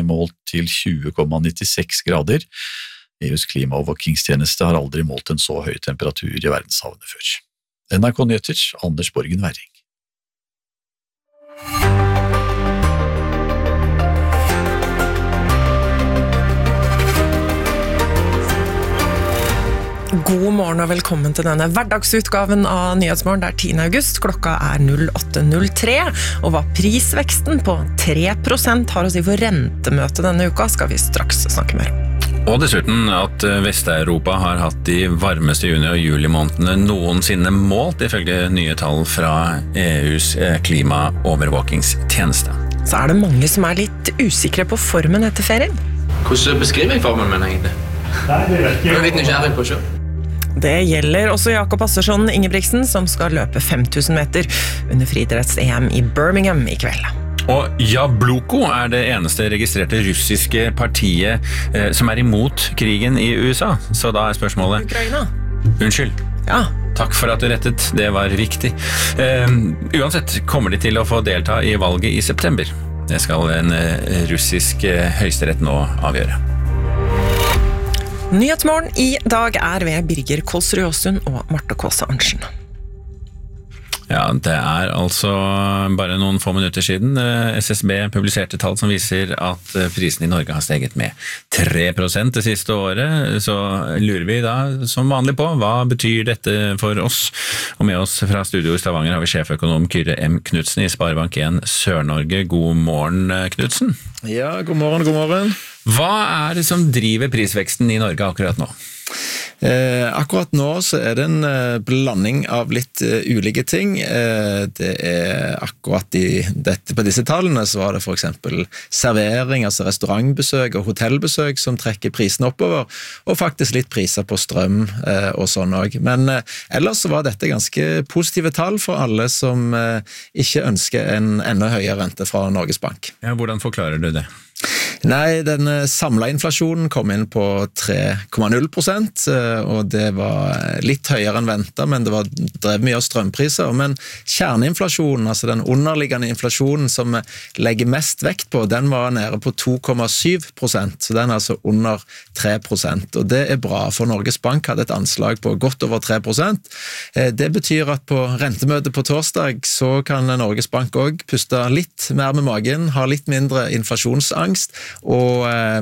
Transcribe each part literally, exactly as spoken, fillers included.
målt til tjue komma nittiseks grader. E U's klimaovervåkingstjeneste har aldri målt en så høy temperatur i verdenshavene før. N R K Nyheter, Anders Borgen Werring. God morgen og velkommen til denne hverdagsutgaven av Nyhetsmorgen. Det er tiende august, klokka er åtte null tre, og hva prisveksten på tre prosent har å si for rentemøtet denne uka, skal vi straks snakke mer om. Og dessuten at Vest-Europa har hatt de varmeste juni- og julimånedene noensinne målt, ifølge nye tall fra E U's klimaovervåkingstjeneste. Så er det mange som er litt usikre på formen etter ferien. Hvordan beskriver jeg formen min egentlig? Nei, det vet jeg. Jeg er litt nysgjerrig på selv. Det gjelder også Jakob Assersson Ingebrigtsen, som skal løpe fem tusen meter under friidretts-E M i Birmingham i kveld. Og Jabloko er det eneste registrerte russiske partiet eh, som er imot krigen i U S A. Så da er spørsmålet... Ukraina. Unnskyld. Ja. Takk for at du rettet, det var riktig. Eh, uansett kommer de til å få delta i valget i september. Det skal en eh, russisk eh, høyesterett nå avgjøre. Nyhetsmorgen i dag er ved Birger Kolsrud Aasund og Marte Kåse Arntzen. Ja, det er altså bare noen få minutter siden S S B publiserte tall som viser at prisen i Norge har steget med tre prosent det siste året, så lurer vi da som vanlig på hva betyr dette for oss. Og med oss fra studio i Stavanger har vi sjeføkonom Kyrre M. Knudsen i Sparebank en Sør-Norge. God morgen, Knudsen. Ja, god morgen, god morgen. Hva er det som driver prisveksten i Norge akkurat nå? Eh, akkurat nå så er det en eh, blanding av litt eh, ulike ting. Eh, det er akkurat i dette, på disse tallene så var det for eksempel servering, altså restaurantbesøk og hotellbesøk som trekker prisen oppover, og faktisk litt priser på strøm eh, og sånn også. Men eh, ellers så var dette ganske positive tall for alle som eh, ikke ønsker en enda høyere rente fra Norges Bank. Ja, hvordan forklarer du det? Nei, den samlede inflasjonen kom inn på tre komma null prosent, og det var litt høyere enn ventet, men det var drevet mye av strømpriser. Men kjerneinflasjonen, altså den underliggende inflasjonen som legger mest vekt på, den var nede på to komma syv prosent, så den er altså under tre prosent. Og det er bra, for Norges Bank hadde et anslag på godt over tre prosent. Det betyr at på rentemøtet på torsdag så kan Norges Bank også puste litt mer med magen, ha litt mindre inflasjonsangst, og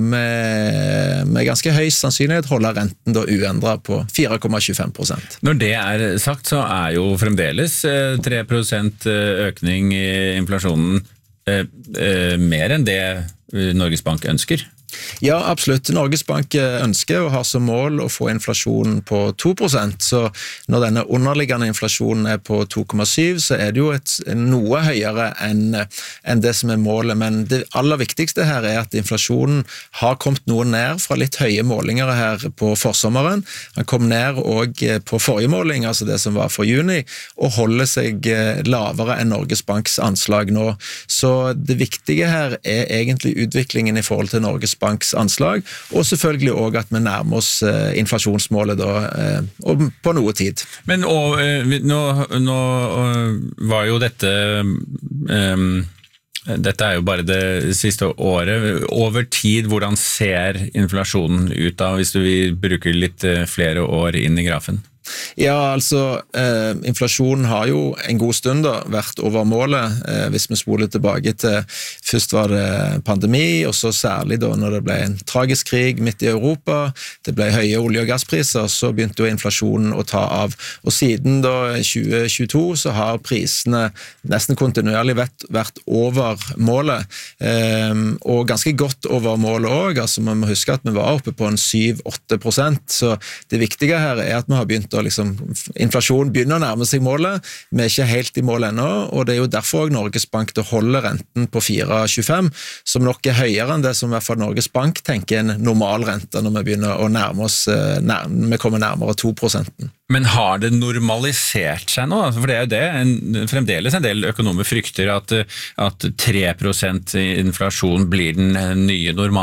med, med ganske høy sannsynlighet holder renten da uendret på fire komma tjuefem prosent. Når det er sagt, så er jo fremdeles tre prosent økning i inflasjonen eh, eh, mer enn det Norges Bank ønsker. Ja, absolutt. Norges Bank ønsker å ha som mål å få inflasjonen på to prosent, så når denne underliggende inflasjonen er på to komma syv, så er det jo et, noe høyere enn, enn det som er målet, men det aller viktigste her er at inflasjonen har kommet noe ned fra litt høye målinger her på forsommeren. Han kom ned også på forrige måling, altså det som var for juni, og holder seg lavere enn Norges Banks anslag nå. Så det viktige her er egentlig utviklingen i forhold til Norges Banks anslag, og selvfølgelig også at vi nærmer oss eh, inflasjonsmålet da, eh, og på noe tid. Men og, eh, nå, nå var jo dette eh, dette er jo bare det siste året. Over tid, hvordan ser inflasjonen ut da, hvis du vil bruke litt flere år inn i grafen? Ja, altså, eh, inflasjonen har jo en god stund da vært over målet, eh, hvis vi spoler tilbake til, først var det pandemi, og så særlig da når det ble en tragisk krig midt i Europa, det ble høye olje- og gasspriser, så begynte jo inflasjonen å ta av, og siden da tjue tjueto så har prisene nesten kontinuerlig vært, vært over målet, eh, og ganske godt over målet også, altså man må huske at vi var oppe på en syv til åtte prosent, så det viktige her er at vi har begynt og liksom, inflasjonen begynner å nærme seg målet, vi er ikke helt i mål ennå, og det er jo derfor Norges Bank holder renten på fire komma tjuefem, som nok er høyere enn det som i hvert fall Norges Bank tenker en normal rente når vi begynner å nærme oss, nærme, vi kommer nærmere to prosent. Men har det normalisert seg nå? For det er jo det, en, fremdeles en del økonomer frykter at, at tre prosent inflasjon blir den nye normalen.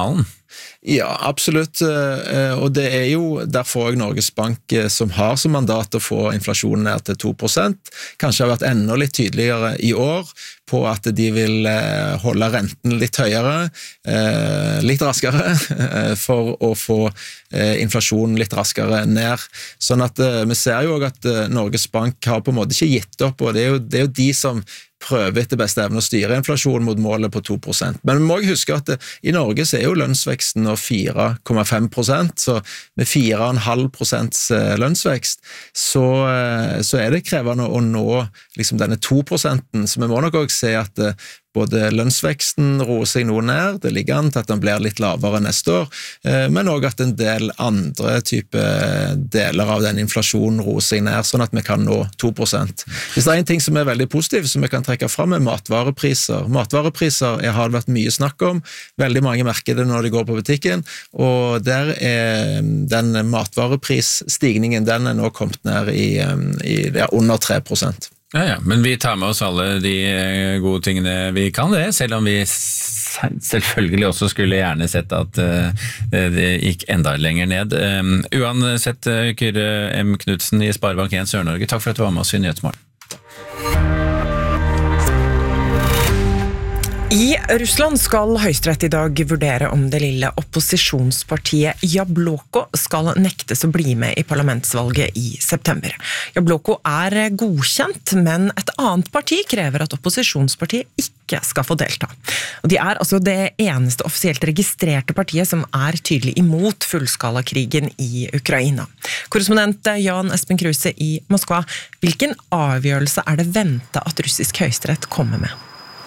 Ja, absolutt, og det er jo derfor også Norges Bank som har som mandat å få inflasjonen ned til to prosent, kanskje har vært enda litt tydeligere i år på at de vil holde renten litt høyere, litt raskere, for å få inflasjonen litt raskere ned. Sånn at vi ser jo også at Norges Bank har på en måte ikke gitt opp, og det er jo, det er jo de som prøver etter beste evne å styre inflasjonen mot målet på to prosent. Men vi må også huske at i Norge så er jo lønnsveksten nå fire komma fem prosent, så med fire komma fem prosent lønnsvekst, så, så er det krevende å nå liksom denne to prosenten, så vi må nok også se at både lønnsveksten roer seg noe ned, det ligger an til at den blir litt lavere neste år, men også at en del andre type deler av den inflasjonen roer seg ned, sånn at vi kan nå to prosent. Hvis det er en ting som er veldig positiv, som vi kan trekke frem, er matvarepriser. Matvarepriser har det vært mye snakk om, veldig mange merker det når de går på butikken, og der er den matvareprisstigningen, den er nå kommet ned i, i det er under tre prosent. Ja, ja, men vi tar med oss alle de gode tingene vi kan det, selv om vi selvfølgelig også skulle gjerne sett at det gikk enda lenger ned. Uansett, Kyrre M. Knudsen i Sparebank en Sør-Norge, takk for at du var med oss i Nyhetsmorgen. I Russland skal Høyesterett i dag vurdere om det lille opposisjonspartiet Jabloko skal nektes å bli med i parlamentsvalget i september. Jabloko er godkjent, men et annet parti krever at opposisjonspartiet ikke skal få delta. Og de er altså det eneste offisielt registrerte partiet som er tydelig imot fullskalakrigen i Ukraina. Korrespondent Jan Espen Kruse i Moskva, hvilken avgjørelse er det ventet at russisk høyesterett kommer med?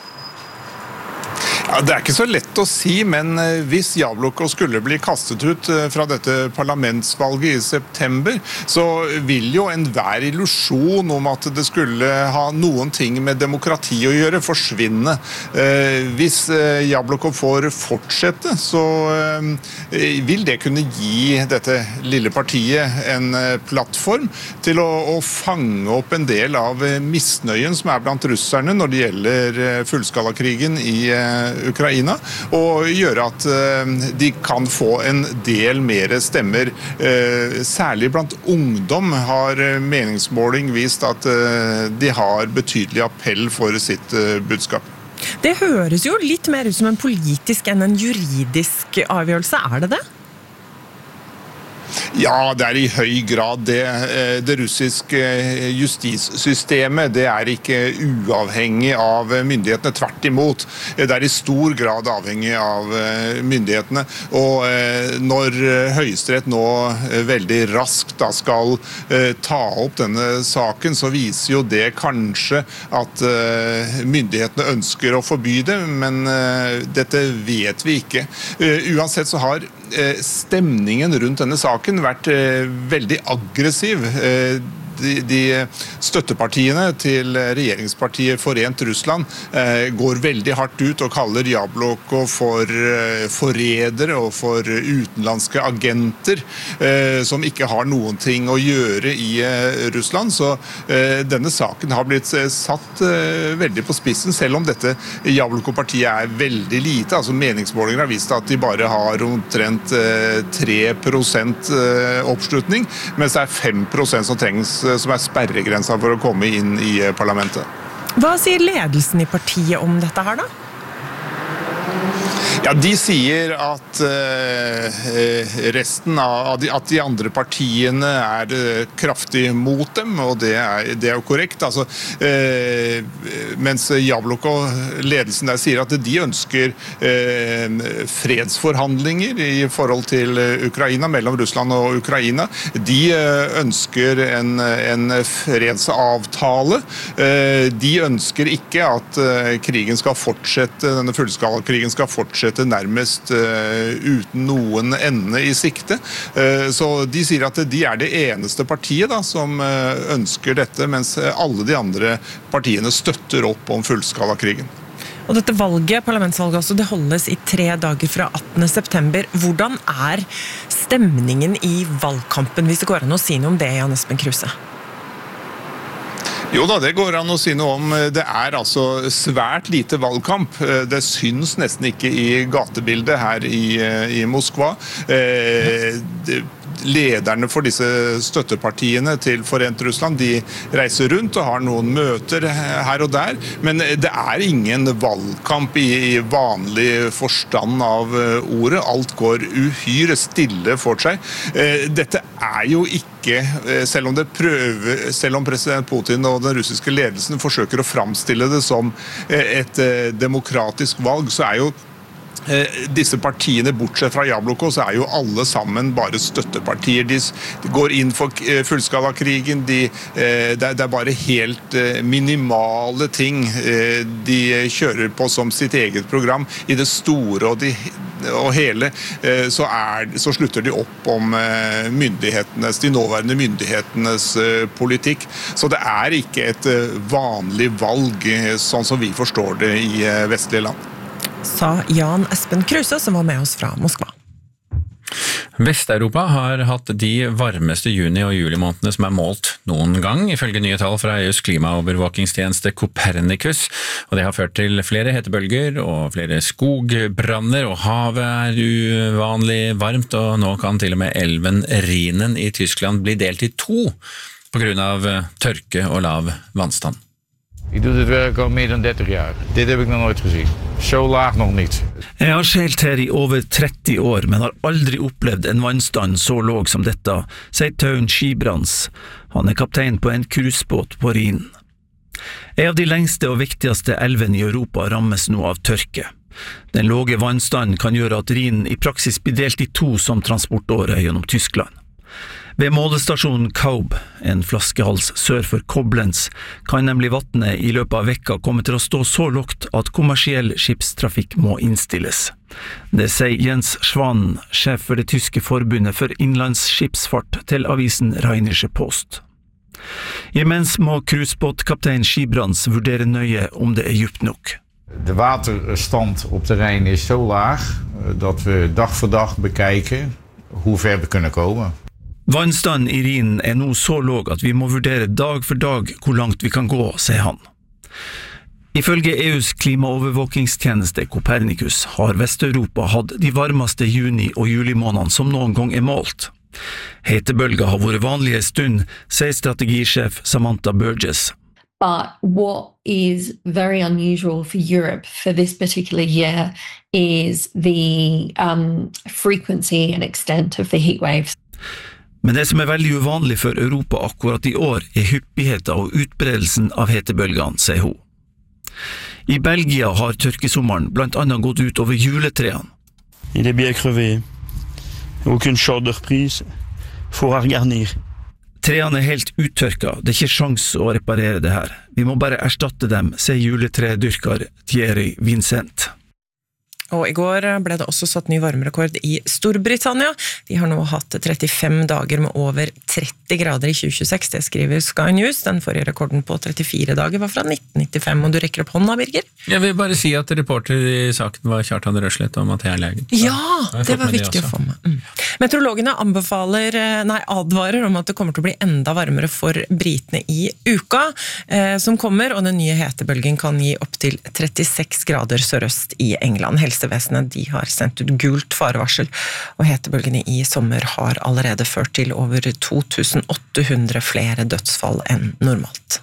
Ja, det er ikke så lett å si, men hvis Jabloko skulle bli kastet ut fra dette parlamentsvalget i september, så vil jo enhver illusjon om at det skulle ha noen ting med demokrati å gjøre forsvinne. Hvis Jabloko får fortsette, så vil det kunne gi dette lille partiet en plattform til å, å fange opp en del av misnøyen som er blant russerne når det gjelder fullskalakrigen i Ukraina, og gjøre at de kan få en del mer stemmer. Særlig blant ungdom har meningsmåling vist at de har betydelig appell for sitt budskap. Det høres jo litt mer ut som en politisk enn en juridisk avgjørelse, er det det? Ja, det er i høy grad det. Det russiske justissystemet, det er ikke uavhengig av myndighetene, tvert imot. Det er i stor grad avhengig av myndighetene. Og når Høyesterett nå veldig raskt da skal ta opp denne saken, så viser jo det kanskje at myndighetene ønsker å forby det, men dette vet vi ikke. Uansett så har stemningen rundt denne saken vært veldig aggressiv. De, de støttepartiene til regjeringspartiet Forent Russland eh, går veldig hardt ut og kaller Jabloko for eh, forrædere og for utenlandske agenter eh, som ikke har noen ting å gjøre i eh, Russland. Så eh, denne saken har blitt eh, satt eh, veldig på spissen, selv om dette Jabloko-partiet er veldig lite. Altså meningsmålinger har vist at de bare har omtrent eh, tre prosent eh, oppslutning, mens det er fem prosent som trengs som er sperregrensa for å komme inn i parlamentet. Hva sier ledelsen i partiet om dette her da? Ja, de sier at uh, resten av de, at de andre partiene er uh, kraftig mot dem, og det er, det er jo korrekt. Altså, uh, mens Jabloko, ledelsen der, sier at de ønsker uh, fredsforhandlinger i forhold til Ukraina, mellom Russland og Ukraina. De uh, ønsker en, en fredsavtale. Uh, de ønsker ikke at uh, krigen skal fortsette, denne fullskalakrigen skal fortsette nærmest uh, uten noen ende i sikte. Uh, så de sier at de er det eneste partiet da, som uh, ønsker dette, mens alle de andre partiene støtter opp om fullskalakrigen. Og dette valget, parlamentsvalget også, det holdes i tre dager fra attende september. Hvordan er stemningen i valgkampen, hvis det går an å si noe om det, Jan Espen Kruse? Jo da, det går an å si noe om. Det er altså svært lite valgkamp. Det syns nesten ikke i gatebildet her i, i Moskva. Eh, det, Lederne for disse støttepartiene til Forent Russland, de reiser rundt og har noen møter her og der, men det er ingen valgkamp i vanlig forstand av ordet. Alt går uhyre stille for seg. Dette er jo ikke, selv om, det prøver, selv om president Putin og den russiske ledelsen forsøker å framstille det som et demokratisk valg, så er jo disse partiene, bortsett fra Jabloko, så er jo alle sammen bare støttepartier. De går inn for fullskalakrigen, de, det er bare helt minimale ting de kjører på som sitt eget program. I det store og, de, og hele så, er, så slutter de opp om myndighetenes, de nåværende myndighetenes politikk. Så det er ikke et vanlig valg, sånn som vi forstår det i vestlige land. Sa Jan Espen Kruse, som var med oss fra Moskva. Vest-Europa har hatt de varmeste juni- og julimånedene som er målt noen gang, ifølge nye tall fra E U's klimaovervåkingstjeneste Copernicus, og det har ført til flere hetebølger og flere skogbranner, og havet er uvanlig varmt, og nå kan til og med elven Rhinen i Tyskland bli delt i to på grunn av tørke og lav vannstand. Ik doe dit werk al meer dan dertig jaar. Dit heb ik nog nooit gezien. Zo laag nog niet. Jeg har skjelt her i over tretti år, men har aldri opplevd en vannstand så låg som dette, sier Teun Skibrans. Han er kaptein på en cruisebåt på Rhinen. En av de lengste og viktigste elvene i Europa rammes nå av tørke. Den låge vannstanden kan gjøre at Rhinen i praksis blir delt i to som transportåre gjennom Tyskland. Ved målestasjonen Kaub, en flaskehals sør for Koblenz, kan nemlig vattnet i løpet av vekka komme til å stå så lågt at kommersiell skipstrafikk må innstilles. Det sier Jens Schwan, sjef for det tyske forbundet for innlandsskipsfart, til avisen Rheinische Post. Imens må cruisebåtkaptein Skibrans vurdere nøye om det er djupt nok. De waterstand op de Rijn is zo laag dat we dag voor dag bekijken hoe ver we kunnen komen. Vannstanden i Rhinen er nå så låg at vi må vurdere dag for dag hvor langt vi kan gå, sier han. Ifølge E U's klimaovervåkingstjeneste Copernicus har Vest-Europa hatt de varmeste juni- og julimånedene som noen gang er målt. Hetebølger har vært vanlige stund, sier strategisjef Samantha Burgess. But what is very unusual for Europe for this particular year is the um, frequency and extent of the heat waves. Men det som er veldig uvanlig for Europa akkurat i år er hyppigheten og utbredelsen av hetebølgene, sier hun. I Belgia har tørkesommeren blant annet gått ut over juletreene. Il est bien crevé. Aucune short de reprise. Faut garnir. Treene er helt uttørka, det er ikke sjans å reparere det her. Vi må bare erstatte dem, sier juletredyrker Thierry Vincent. Og i går ble det også satt ny varmerekord i Storbritannia. De har nå hatt trettifem dager med over tretti grader i tjue tjueseks, det skriver Sky News. Den forrige rekorden på trettifire dager var fra nitten nittifem, og du rekker opp hånda, Birger? Jeg vil bare si at reporter i saken var Kjartan Røslett og Mathea Legen. Ja, det var viktig å få med. Mm. Meteorologene anbefaler, nei, advarer om at det kommer til å bli enda varmere for britene i uka eh, som kommer, og den nye hetebølgen kan gi opp til trettiseks grader sørøst i England. Helsevesenet de har sendt ut gult farevarsel, og hetebølgene i sommer har allerede ført til over to tusen åtte hundre flere dødsfall enn normalt.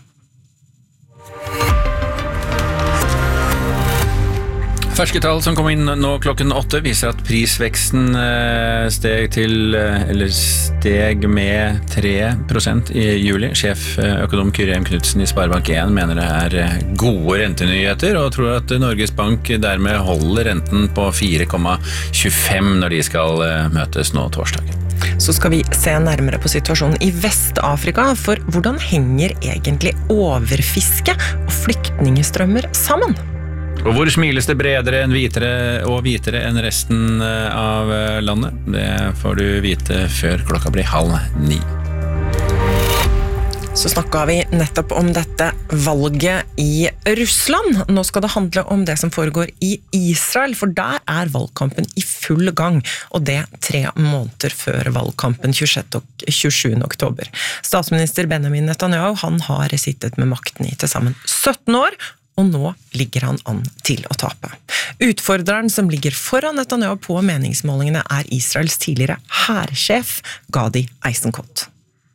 Ferske tall som kom inn nå klokken åtte viser at prisveksten steg til, eller steg med tre prosent i juli. Sjeføkonom Kyrre M. Knudsen i Sparebank en mener det er gode rentenyheter, og tror at Norges Bank dermed holder renten på fire komma tjuefem når de skal møtes nå torsdag. Så skal vi se nærmere på situasjonen i Vest-Afrika, for hvordan henger egentlig overfiske og flyktningestrømmer sammen? Og hvor smiles det bredere enn hvitere og hvitere enn resten av landet? Det får du vite før klokka blir halv ni. Så snakket vi nettopp om dette valget i Russland. Nå skal det handle om det som foregår i Israel, for der er valgkampen i full gang, og det tre måneder før valgkampen tjuesjuende oktober. Statsminister Benjamin Netanyahu, han har sittet med makten i til sammen sytten år, og nå ligger han an til å tape. Utfordreren som ligger foran Netanyahu på meningsmålingene er Israels tidligere hærsjef Gadi Eisenkot.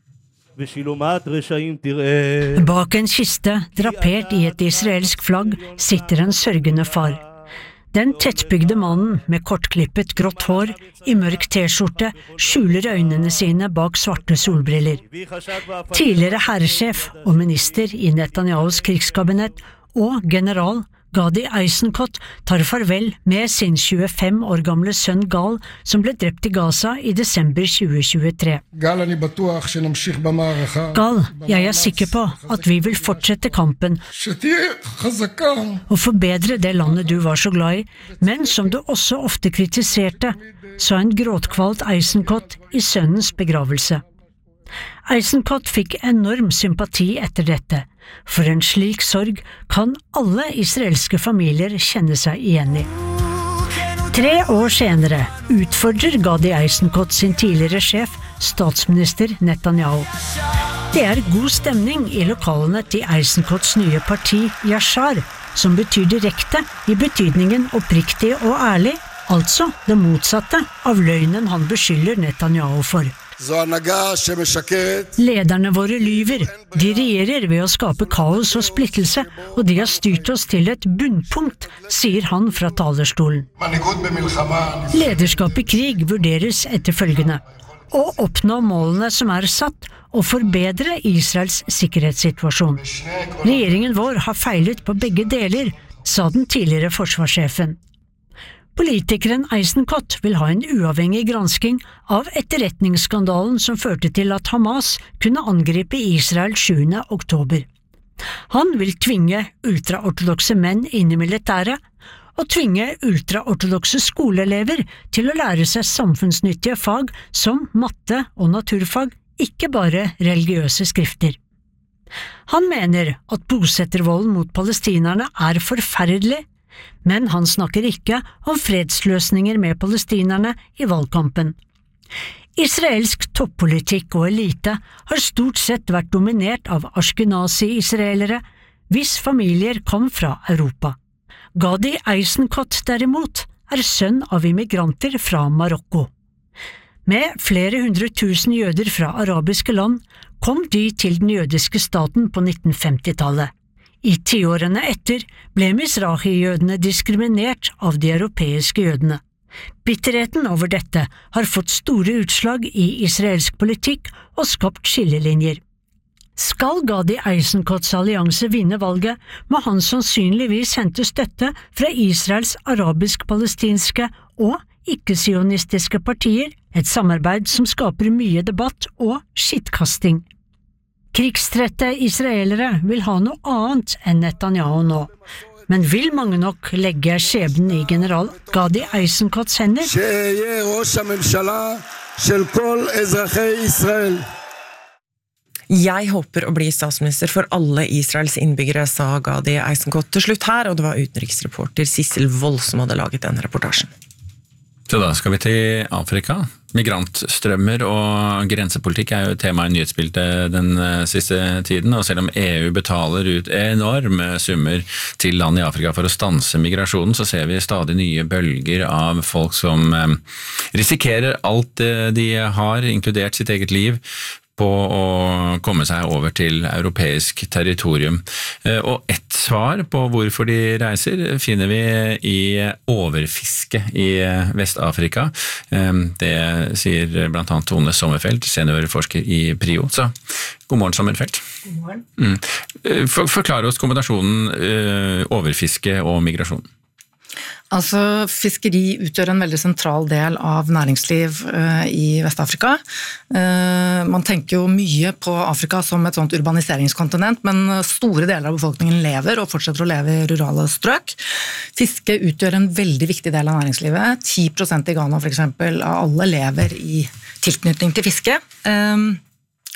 Bak en kiste, drapert i et israelsk flagg, sitter en sørgende far. Den tettbygde mannen med kortklippet grått hår, i mørk t-skjorte, skjuler øynene sine bak svarte solbriller. Tidligere hærsjef og minister i Netanyahus krigskabinett og general Gadi Eisenkot tar farvel med sin tjuefem år gamle sønn Gal, som ble drept i Gaza i desember tjue tjuetre. Gal, jeg er sikker på at vi vil fortsette kampen og forbedre det landet du var så glad i, men som du også ofte kritiserte, sa en gråtkvalt Eisenkot i sønnens begravelse. Eisenkot fikk enorm sympati etter dette. For en slik sorg kan alle israelske familier kjenne seg igjen i. Tre år senere utfordrer Gadi Eisenkot sin tidligere sjef, statsminister Netanyahu. Det er god stemning i lokalene til Eisenkots nye parti Yashar, som betyr direkte i betydningen oppriktig og ærlig, altså det motsatte av løgnen han beskylder Netanyahu for. Lederne våre lyver, de regjerer ved å skape kaos og splittelse, og de har styrt oss til et bunnpunkt, sier han fra talerstolen. Lederskap i krig vurderes etter følgende: å oppnå målene som er satt, og forbedre Israels sikkerhetssituasjon. Regjeringen vår har feilet på begge deler, sa den tidligere forsvarssjefen. Politikeren Eisenkot vil ha en uavhengig gransking av etterretningsskandalen som førte til at Hamas kunne angripe Israel sjuende oktober. Han vil tvinge ultraortodokse menn inn i militæret, og tvinge ultraortodokse skoleelever til å lære seg samfunnsnyttige fag som matte og naturfag, ikke bare religiøse skrifter. Han mener at bosettervolden mot palestinerne er forferdelig, men han snakker ikke om fredsløsninger med palestinerne i valgkampen. Israelsk toppolitikk og elite har stort sett vært dominert av ashkenazi-israelere, hvis familier kom fra Europa. Gadi Eisenkot derimot er sønn av immigranter fra Marokko. Med flere hundre tusen jøder fra arabiske land kom de til den jødiske staten på nittenfemtitallet. I tiårene etter ble Mizrahi-jødene diskriminert av de europeiske jødene. Bitterheten over dette har fått store utslag i israelsk politikk og skapt skillelinjer. Skal Gadi Eisenkots allianse vinne valget, må han sannsynligvis hente støtte fra Israels arabisk-palestinske og ikke-sionistiske partier, et samarbeid som skaper mye debatt og skittkasting. Krigstrette israelere vil ha noe annet enn Netanyahu nå. Men vil mange nok legge skjebnen i general Gadi Eisenkots hender? Jeg håper å bli statsminister for alle Israels innbyggere, sa Gadi Eisenkot til slutt her, og det var utenriksreporter Sissel Wold som hadde laget denne reportasjen. Så da skal vi til Afrika. Migrantstrømmer og grensepolitikk er jo tema i nyhetsbildet den siste tiden, og selv om E U betaler ut enorme summer til land i Afrika for å stanse migrasjonen, så ser vi stadig nye bølger av folk som risikerer alt de har, inkludert sitt eget liv, på å komme seg over til europeisk territorium. Og ett svar på hvorfor de reiser finner vi i overfiske i Vest-Afrika. Det sier blant annet Tone Sommerfeld, seniorforsker i PRIO. Så god morgen, Sommerfeld. God morgen. Mm. For, forklar oss kombinasjonen overfiske og migrasjon. Altså, fiskeri utgjør en veldig sentral del av næringsliv uh, i Vest-Afrika. Uh, man tenker jo mye på Afrika som et sånt urbaniseringskontinent, men store deler av befolkningen lever og fortsetter å leve i rurale strøk. Fiske utgjør en veldig viktig del av næringslivet. ti prosent i Ghana for eksempel av alle lever i tilknytning til fiske. Uh,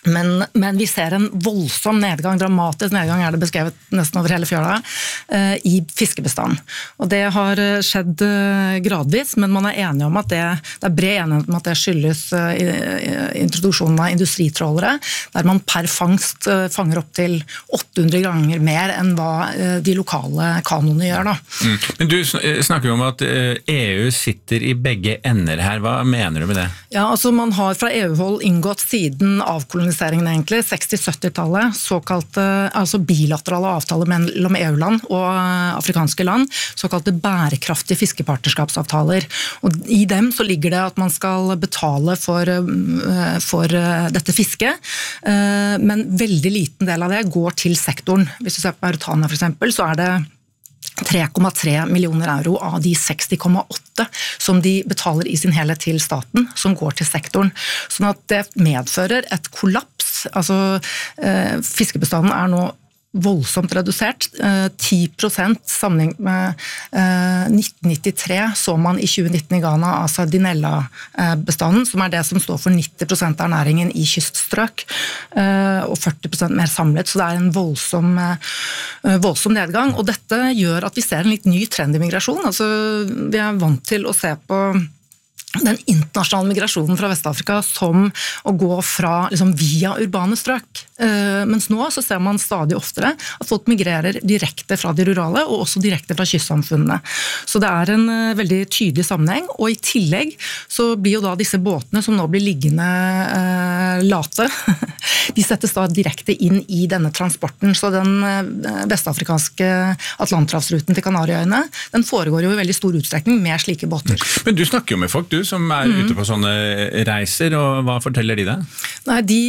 Men, men vi ser en voldsom nedgang, dramatisk nedgang er det beskrevet nesten over hele fjøla, eh, i fiskebestanden. Og det har skjedd eh, gradvis, men man er enig om at det, det er bred enighet om at det skyldes eh, introduksjonen av industritrålere, der man per fangst eh, fanger opp til åtte hundre ganger mer enn hva eh, de lokale kanoene gjør. Da. Mm. Men du snakker jo om at eh, E U sitter i begge ender her. Hva mener du med det? Ja, altså man har fra E U-hold inngått siden avkoloniseringen egentlig, seksti-sytti-tallet, såkalte altså bilaterale avtaler mellom E U-land og afrikanske land, såkalte bærekraftige fiskepartnerskapsavtaler. Og i dem så ligger det at man skal betale for, for dette fisket, men veldig liten del av det går til sektoren. Hvis du ser på Mauritania for eksempel, så er det tre komma tre millioner euro av de seksti komma åtte som de betaler i sin helhet til staten, som går til sektoren. Sånn at det medfører et kollaps. Altså, eh, fiskebestanden er nå voldsomt redusert. ti prosent sammenlignet med eh, nitten nittitre så man i tjue nitten i Ghana av sardinella-bestanden, som er det som står for nitti prosent av ernæringen i kyststrøk, eh, og førti prosent mer samlet, så det er en voldsom, eh, voldsom nedgang. Og dette gjør at vi ser en litt ny trend i migrasjon. Altså, vi er vant til å se på den internasjonale migrasjonen fra Vest-Afrika som å gå fra liksom, via urbane strøk. Uh, mens nå så ser man stadig oftere at folk migrerer direkte fra de rurale og også direkte fra kystsamfunnene. Så det er en uh, veldig tydelig sammenheng, og i tillegg så blir jo da disse båtene som nå blir liggende uh, late, de settes da direkte inn i denne transporten. Så den uh, vestafrikanske Atlanterhavsruten til Kanariøyene, den foregår jo i veldig stor utstrekning med slike båter. Men du snakker jo med folk, du som er mm. ute på sånne reiser, og hva forteller de deg? Nei, de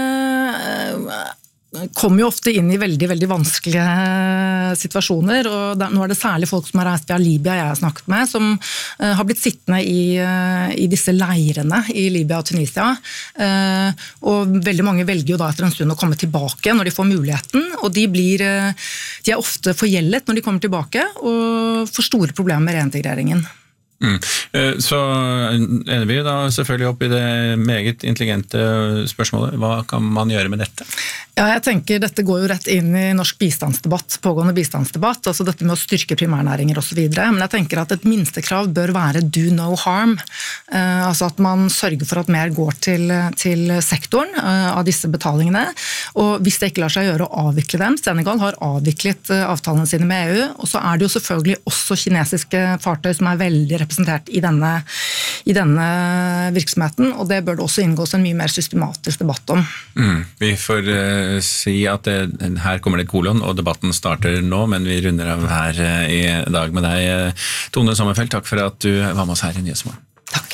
uh, kommer jo ofte inn i veldig, veldig vanskelige situasjoner, og der, nå er det særlig folk som har reist via Libya jeg har snakket med, som uh, har blitt sittende i, uh, i disse leirene i Libya og Tunisia, uh, og veldig mange velger jo da etter en stund å komme tilbake når de får muligheten, og de, blir, uh, de er ofte forgjeldet når de kommer tilbake, og får store problemer med reintegreringen. Mm. Så ender vi da selvfølgelig opp i det meget intelligente spørsmålet. Hva kan man gjøre med dette? Ja, jeg tenker dette går jo rett inn i norsk bistandsdebatt, pågående bistandsdebatt, altså dette med å styrke primærnæringer og så videre, men jeg tenker at et minstekrav bør være do no harm, eh, altså at man sørger for at mer går til, til sektoren eh, av disse betalingene, og hvis det ikke lar seg gjøre å avvikle dem, Senegal har avviklet eh, avtalene sine med E U, og så er det jo selvfølgelig også kinesiske fartøy som er veldig representert i denne, i denne virksomheten, og det bør det også inngås en mye mer systematisk debatt om. Mm, vi får uh, si at det, her kommer det kolon, og debatten starter nå, men vi runder av her uh, i dag med deg. Tone Sommerfeld, takk for at du var med oss her i Nyhetsmorgen. Takk.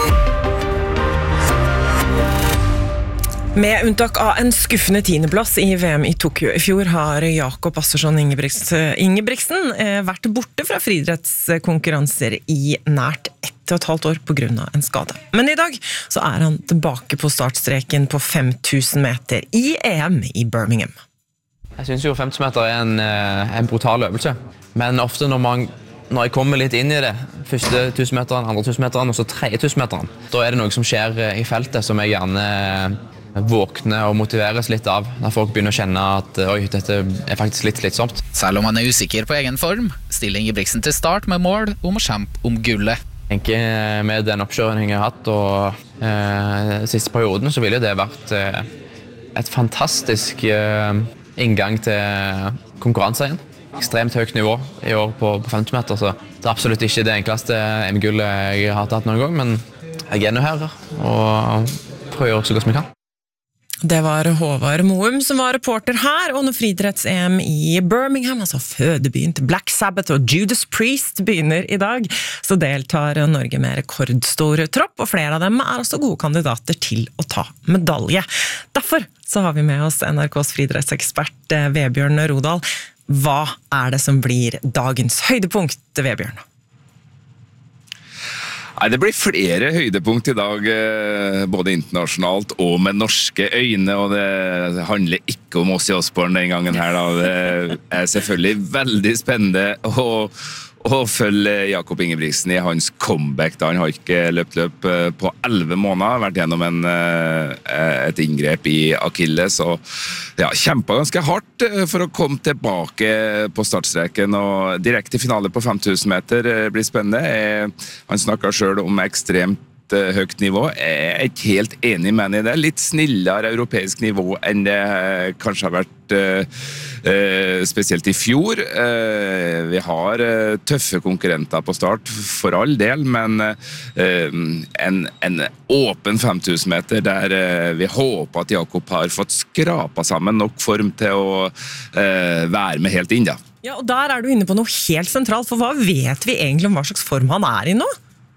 Med unntak av en skuffende tiendeplass i V M i Tokyo i fjor har Jakob Assersson Ingebrigtsen vært borte fra friidrettskonkurranser i nært ett og et halvt år på grunn av en skade. Men i dag så er han tilbake på startstreken på fem tusen meter i E M i Birmingham. Jeg synes jo fem tusen meter er en, en brutal øvelse, men ofte når man Når jeg kommer litt inn i det, første tusenmeteren, andre tusenmeteren og så tredje tusenmeteren, da er det noe som skjer i feltet som jeg gjerne våkner og motiveres litt av, når folk begynner å kjenne at oi, dette er faktisk litt slitsomt. Selv om han er usikker på egen form, stiller Ingebrigtsen til start med mål om å kjempe om gullet. Jeg tenker med den oppkjøringen jeg har hatt, og eh, siste perioden, så ville det vært eh, et fantastisk eh, inngang til konkurranse igjen. Ekstremt høyt nivå i år på, på femti meter, så det er absolutt ikke det enkleste E M-gullet jeg har tatt noen gang, men jeg er nå her og prøver å gjøre så godt som jeg kan. Det var Håvard Moum som var reporter her, og når friidretts-E M i Birmingham, altså fødebyen til Black Sabbath og Judas Priest begynner i dag, så deltar Norge med rekordstor tropp, og flere av dem er også gode kandidater til å ta medalje. Derfor så har vi med oss N R K's friidrettsekspert Vebjørn Rodal. Hva er det som blir dagens høydepunkt, Vebjørn? Nei, det blir flere høydepunkt i dag, både internasjonalt og med norske øyne, og det handler ikke om oss i Osborn den gangen her. Da. Det er selvfølgelig veldig spennende å, og følge Jakob Ingebrigtsen i hans comeback da han har ikke løpt løp på elleve måneder, vært gjennom en, et inngrep i Achilles og ja, kjempet ganske hardt for å komme tilbake på startstreken og direkte finale på fem tusen meter blir spennende. Han snakker selv om ekstremt høyt nivå. Jeg er ikke helt enig med han i det. Litt snillere europeisk nivå enn det kanskje har vært uh, spesielt i fjor. Uh, vi har uh, tøffe konkurrenter på start, for all del, men uh, en, en åpen fem tusen meter der uh, vi håper at Jakob har fått skrapa sammen nok form til å uh, være med helt inn da. Ja, og der er du inne på noe helt sentralt, for hva vet vi egentlig om hva slags form han er i nå?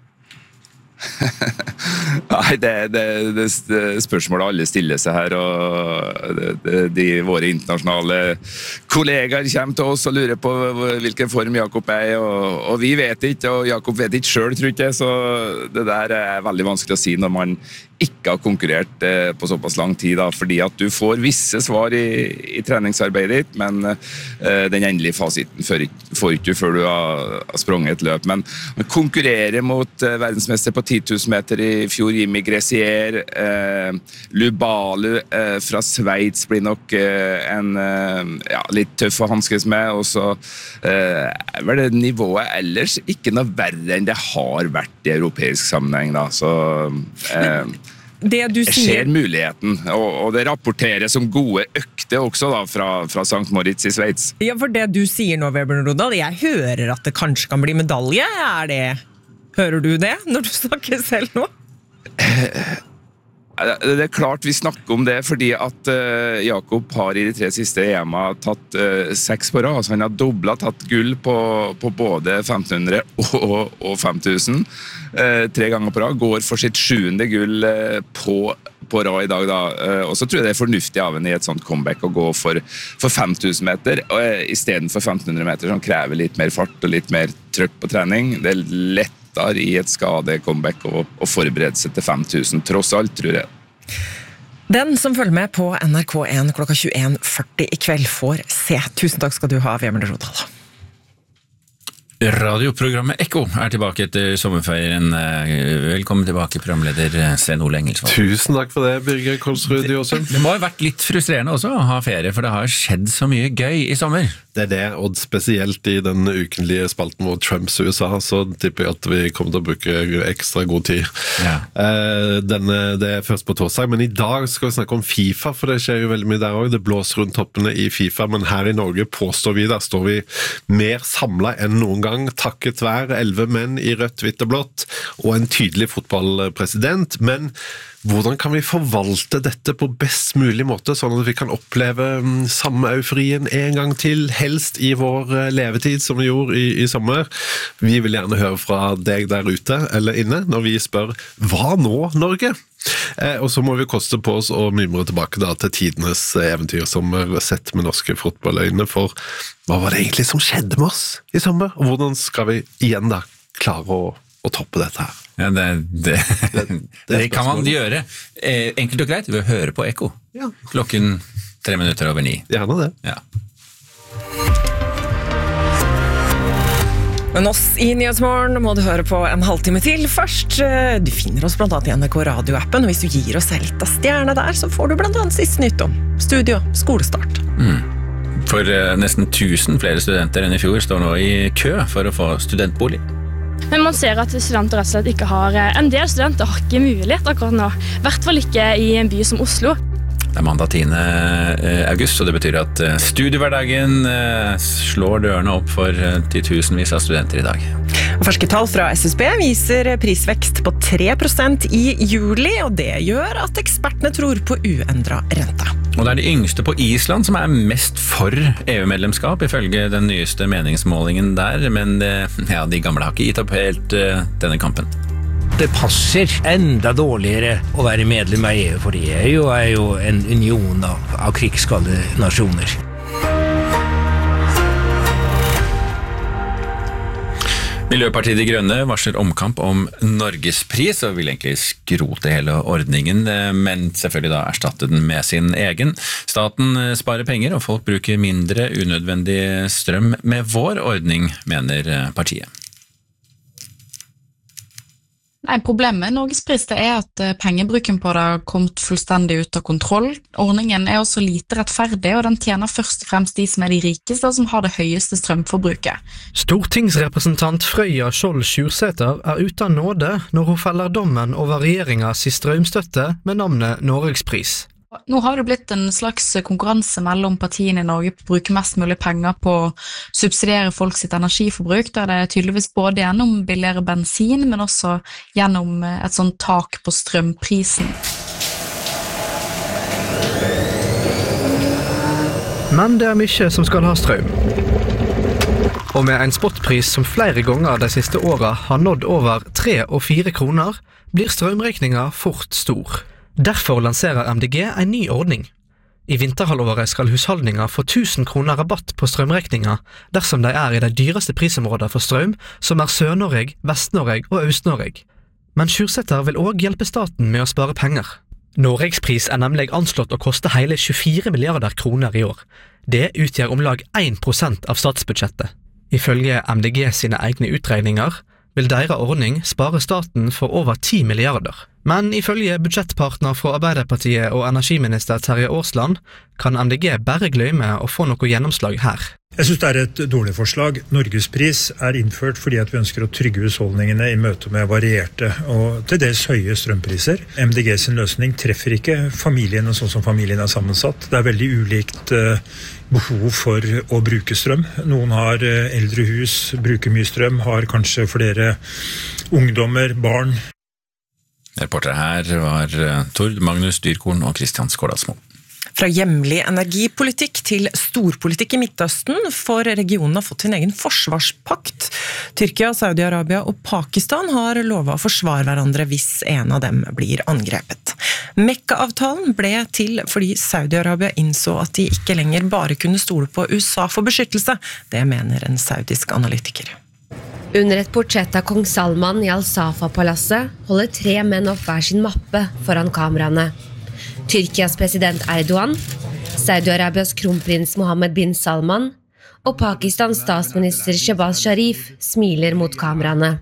Nei, det er det, det, det spørsmålet alle stiller seg her, og det, det, de våre internasjonale kollegaer kommer til oss og lurer på hvilken form Jakob er, og, og vi vet ikke, og Jakob vet ikke selv, tror jeg, så det der er veldig vanskelig å si når man ikke har konkurrert eh, på såpass lang tid, da, fordi at du får visse svar i, i treningsarbeidet ditt, men eh, den endelige fasiten får ikke du før du har, har sprunget et løp. Men konkurrerer mot eh, verdensmester på ti tusen meter i fjor, Jimmy Gressier, eh, Lubalu eh, fra Sveits blir nok eh, en eh, ja, litt tøff å hanskes med, og så eh, er vel det nivået ellers ikke noe verre enn det har vært i europeisk sammenheng, da, så eh, Det du jeg sier... ser muligheten, og, og det rapporteres som gode økter også da, fra, fra Sankt Moritz i Sveits. Ja, for det du sier nå, Vebjørn Rodal, jeg hører at det kanskje kan bli medalje, er det... Hører du det når du snakker selv nå? Det er klart vi snakker om det, fordi at uh, Jakob har i de tre siste E M-a tatt uh, seks på rad, altså han har doblet tatt gull på, på både femten hundre og, og fem tusen, uh, tre ganger på rad, går for sitt sjuende gull uh, på, på rad i dag da, uh, og så tror jeg det er fornuftig av henne i et sånt comeback å gå for, for fem tusen meter, uh, i stedet for femten hundre meter som krever litt mer fart og litt mer trøkk på trening. Det er lett i et skade-comeback og, og forberede seg til fem tusen, tross alt, tror jeg. Den som følger med på N R K en klokka tjueen førti i kveld får se. Tusen takk skal du ha, Vebjørn Rodal. Radioprogrammet Ekko er tilbake etter sommerferien. Velkommen tilbake, programleder Sven Ole Engelsvold. Tusen takk for det, Birger Kolsrud Jåsund. Det må ha vært litt frustrerende også å ha ferie, for det har skjedd så mye gøy i sommer. Det er det, og spesielt i den ukenlige spalten hvor Trumps U S A, så tipper jeg at vi kommer til å bruke ekstra god tid. Ja. Denne, det er først på torsdag, men i dag skal vi snakke om FIFA, for det skjer jo veldig mye der også. Det blåser rundt toppene i FIFA, men her i Norge påstår vi, der står vi mer samlet enn noen gang, takket være elleve menn i rødt, hvitt og blått, og en tydelig fotballpresident, men hvordan kan vi forvalte dette på best mulig måte, sånn at vi kan oppleve samme euforien en gang til, helst i vår levetid som vi gjorde i, i sommer? Vi vil gjerne høre fra deg der ute, eller inne, når vi spør, hva nå, Norge? Eh, og så må vi koste på oss å mimre tilbake da, til tidenes eventyr som er sett med norske fotballøyne, for hva var det egentlig som skjedde med oss i sommer? Og hvordan skal vi igjen da klare å, å toppe dette her? Ja, det, det, det, det kan man gjøre eh, enkelt og greit ved å høre på Ekko. Ja. Klokken tre minutter over ni. Gjerne det. Ja. Men oss i Nyhetsmorgen må du høre på en halvtime til. Først, du finner oss blant annet i N R K radioappen, og hvis du gir oss litt av stjerne der, så får du blant annet siste nytt om studio, skolestart. Mm. For uh, nesten tusen flere studenter enn i fjor står nå i kø for å få studentbolig. Men man ser at studenter rett og slett ikke har, en del studenter har ikke mulighet akkurat nå, i hvert fall ikke i en by som Oslo. Det er mandag tiende august, og det betyr at studiehverdagen slår dørene opp for titusenvis av studenter i dag. Og ferske tall fra S S B viser prisvekst på tre prosent i juli, og det gjør at ekspertene tror på uendret rente. Og det er de yngste på Island som er mest for E U-medlemskap, ifølge den nyeste meningsmålingen der, men ja, de gamle har ikke gitt opp helt uh, denne kampen. Det passer enda dårligere å være medlem av E U, for E U er jo en union av, av krigsskadde nasjoner. Miljøpartiet De Grønne varsler omkamp om Norgespris og vil egentlig skrote hele ordningen, men selvfølgelig da erstatte den med sin egen. Staten sparer penger og folk bruker mindre unødvendig strøm med vår ordning, mener partiet. Nei, problemet med Norgespris det er at pengebruken på det har kommet fullstendig ut av kontroll. Ordningen er også lite rettferdig, og den tjener først og fremst de som er de rikeste og som har det høyeste strømforbruket. Stortingsrepresentant Frøya Skjold Sjursæter er ute av nåde når hun feller dommen over regjeringens strømstøtte med navnet Norgespris. Nå har det blitt en slags konkurranse mellom partiene i Norge på å bruke mest mulig penger på å subsidiere folk sitt energiforbruk, der det er tydeligvis både gjennom billigere bensin, men også gjennom et sånt tak på strømprisen. Men det er mye som skal ha strøm. Og med en spotpris som flere ganger de siste årene har nådd over tre og fire kroner, blir strømregninga fort stor. Derfor lanserer M D G en ny ordning. I vinterhalvåret skal husholdninger få tusen kroner rabatt på strømregninga dersom de er i de dyreste prisområdene for strøm, som er Sør-Norge, Vest-Norge og Øst-Norge. Men Sjursæter vil også hjelpe staten med å spare penger. Norgespris er nemlig anslått å koste hele tjuefire milliarder kroner i år. Det utgjør om lag en prosent av statsbudsjettet. Ifølge M D G sine egne utregninger vil deres ordning spare staten for over ti milliarder. Men ifølge budsjettpartner fra Arbeiderpartiet og energiminister Terje Aasland kan M D G bare glemme å få noe gjennomslag her. Jeg synes det er et dårlig forslag. Norgespris er innført fordi at vi ønsker å trygge husholdningene i møte med varierte og til dels høye strømpriser. M D G sin løsning treffer ikke familiene sånn som familien er sammensatt. Det er veldig ulikt behov for å bruke strøm. Noen har eldre hus, bruker mye strøm, har kanskje flere ungdommer, barn. Reportere her var Tord Magnus Dyrkorn og Kristian Skålsmo. Fra hjemlig energipolitikk til storpolitikk i Midtøsten, for regionen har fått sin egen forsvarspakt. Tyrkia, Saudi-Arabia og Pakistan har lovet å forsvare hverandre hvis en av dem blir angrepet. Mekka-avtalen ble til fordi Saudi-Arabia innså at de ikke lenger bare kunne stole på U S A for beskyttelse. Det mener en saudisk analytiker. Under et portrett av kong Salman i Al-Safa-palasset holder tre menn opp hver sin mappe foran kameraene. Tyrkias president Erdogan, Saudi-Arabias kronprins Mohammed bin Salman og Pakistans statsminister Shehbaz Sharif smiler mot kameraene.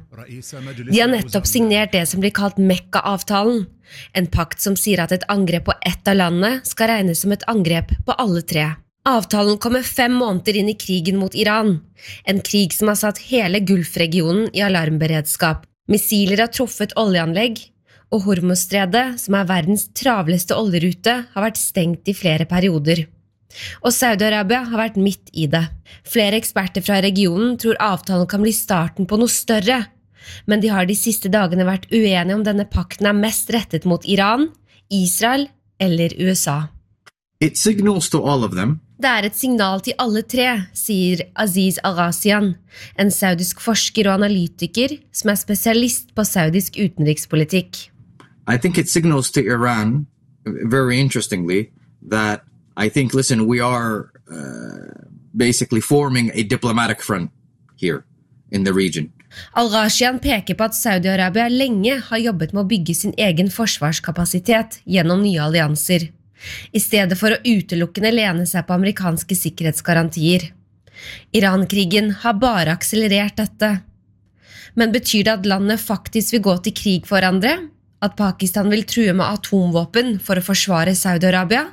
De har nettopp signert det som blir kalt Mekka-avtalen, en pakt som sier at et angrep på ett av landene skal regnes som et angrep på alle tre. Avtalen kommer fem måneder inn i krigen mot Iran, en krig som har satt hele Gulfregionen i alarmberedskap. Missiler har truffet oljeanlegg, og Hormuzstredet, som er verdens travleste oljerute, har vært stengt i flere perioder. Og Saudi-Arabia har vært midt i det. Flere eksperter fra regionen tror avtalen kan bli starten på noe større, men de har de siste dagene vært uenige om denne pakten er mest rettet mot Iran, Israel eller U S A. It signals to all of them. Det er et signal til alle tre, sier Aziz Al-Ghazian, en saudisk forsker og analytiker som er spesialist på saudisk utenrikspolitikk. I think it signals to Iran, very interestingly, that I think, listen, we are uh, basically forming a diplomatic front here in the region. Al-Ghazian peker på at Saudi-Arabia lenge har jobbet med å bygge sin egen forsvarskapasitet gjennom nye allianser, i stedet for å utelukkende lene seg på amerikanske sikkerhetsgarantier. Iran-krigen har bare akselerert dette. Men betyr det at landet faktisk vil gå til krig for hverandre? At Pakistan vil true med atomvåpen for å forsvare Saudi-Arabia?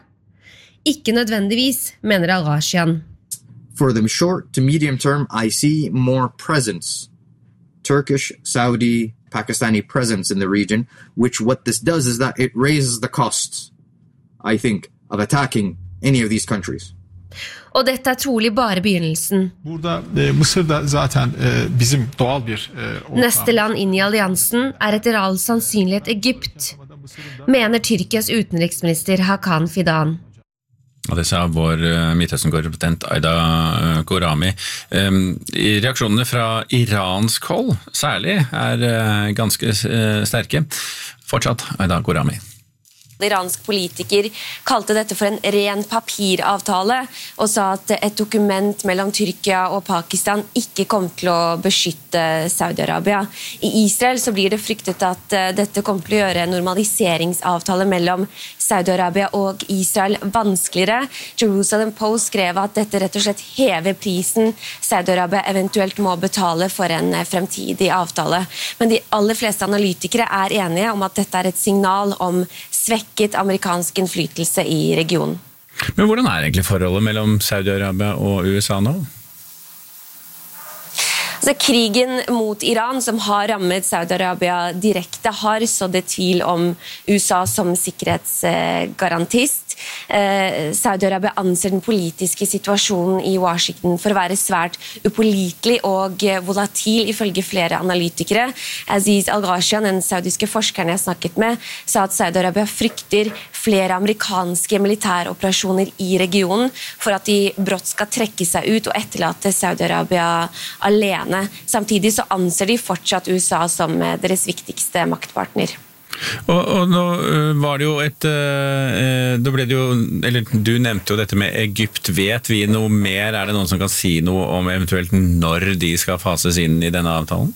Ikke nødvendigvis, mener Al-Ghazian. For the short to medium term, I see more presence. Turkish, Saudi, Pakistani presence in the region, which what this does is that it raises the costs, I think, of attacking any of these countries. Og dette er trolig bare begynnelsen. Burada e, Mısır'da zaten e, bizim doğal bir e, Neste land inn i alliansen er etter all sannsynlighet Egypt, mener Tyrkias utenriksminister Hakan Fidan. Og det sa vår Midtøsten-korrespondent Aida Gorami. I reaksjonene fra iransk hold, særlig, er ganske sterke. Fortsatt Aida Gorami. Iransk politiker kalte dette for en ren papiravtale og sa at et dokument mellom Tyrkia og Pakistan ikke kom til å beskytte Saudi-Arabia. I Israel så blir det fryktet at dette kommer til å gjøre en normaliseringsavtale mellom Saudi-Arabia og Israel vanskeligere. Jerusalem Post skrev at dette rett og slett hever prisen Saudi-Arabia eventuelt må betale for en fremtidig avtale. Men de aller fleste analytikere er enige om at dette er et signal om svekket amerikansk innflytelse i regionen. Men hvordan er egentlig forholdet mellom Saudi-Arabia og U S A nå? Altså, krigen mot Iran, som har rammet Saudi-Arabia direkte, har sådd tvil om U S A som sikkerhetsgarantist. Eh, Saudi-Arabia anser den politiske situasjonen i Washington for å være svært upålitelig og volatil, ifølge flere analytikere. Aziz Al-Ghashian, den saudiske forskeren jeg snakket med, sa at Saudi-Arabia frykter flere amerikanske militæroperasjoner i regionen for at de brått skal trekke seg ut og etterlate Saudi-Arabia alene. Samtidig så anser de fortsatt U S A som deres viktigste maktpartner. Og, og nå var det jo et eh, da ble det jo, eller du nevnte jo dette med Egypt. Vet vi noe mer? Er det noen som kan si noe om eventuelt når de skal fases inn i denne avtalen?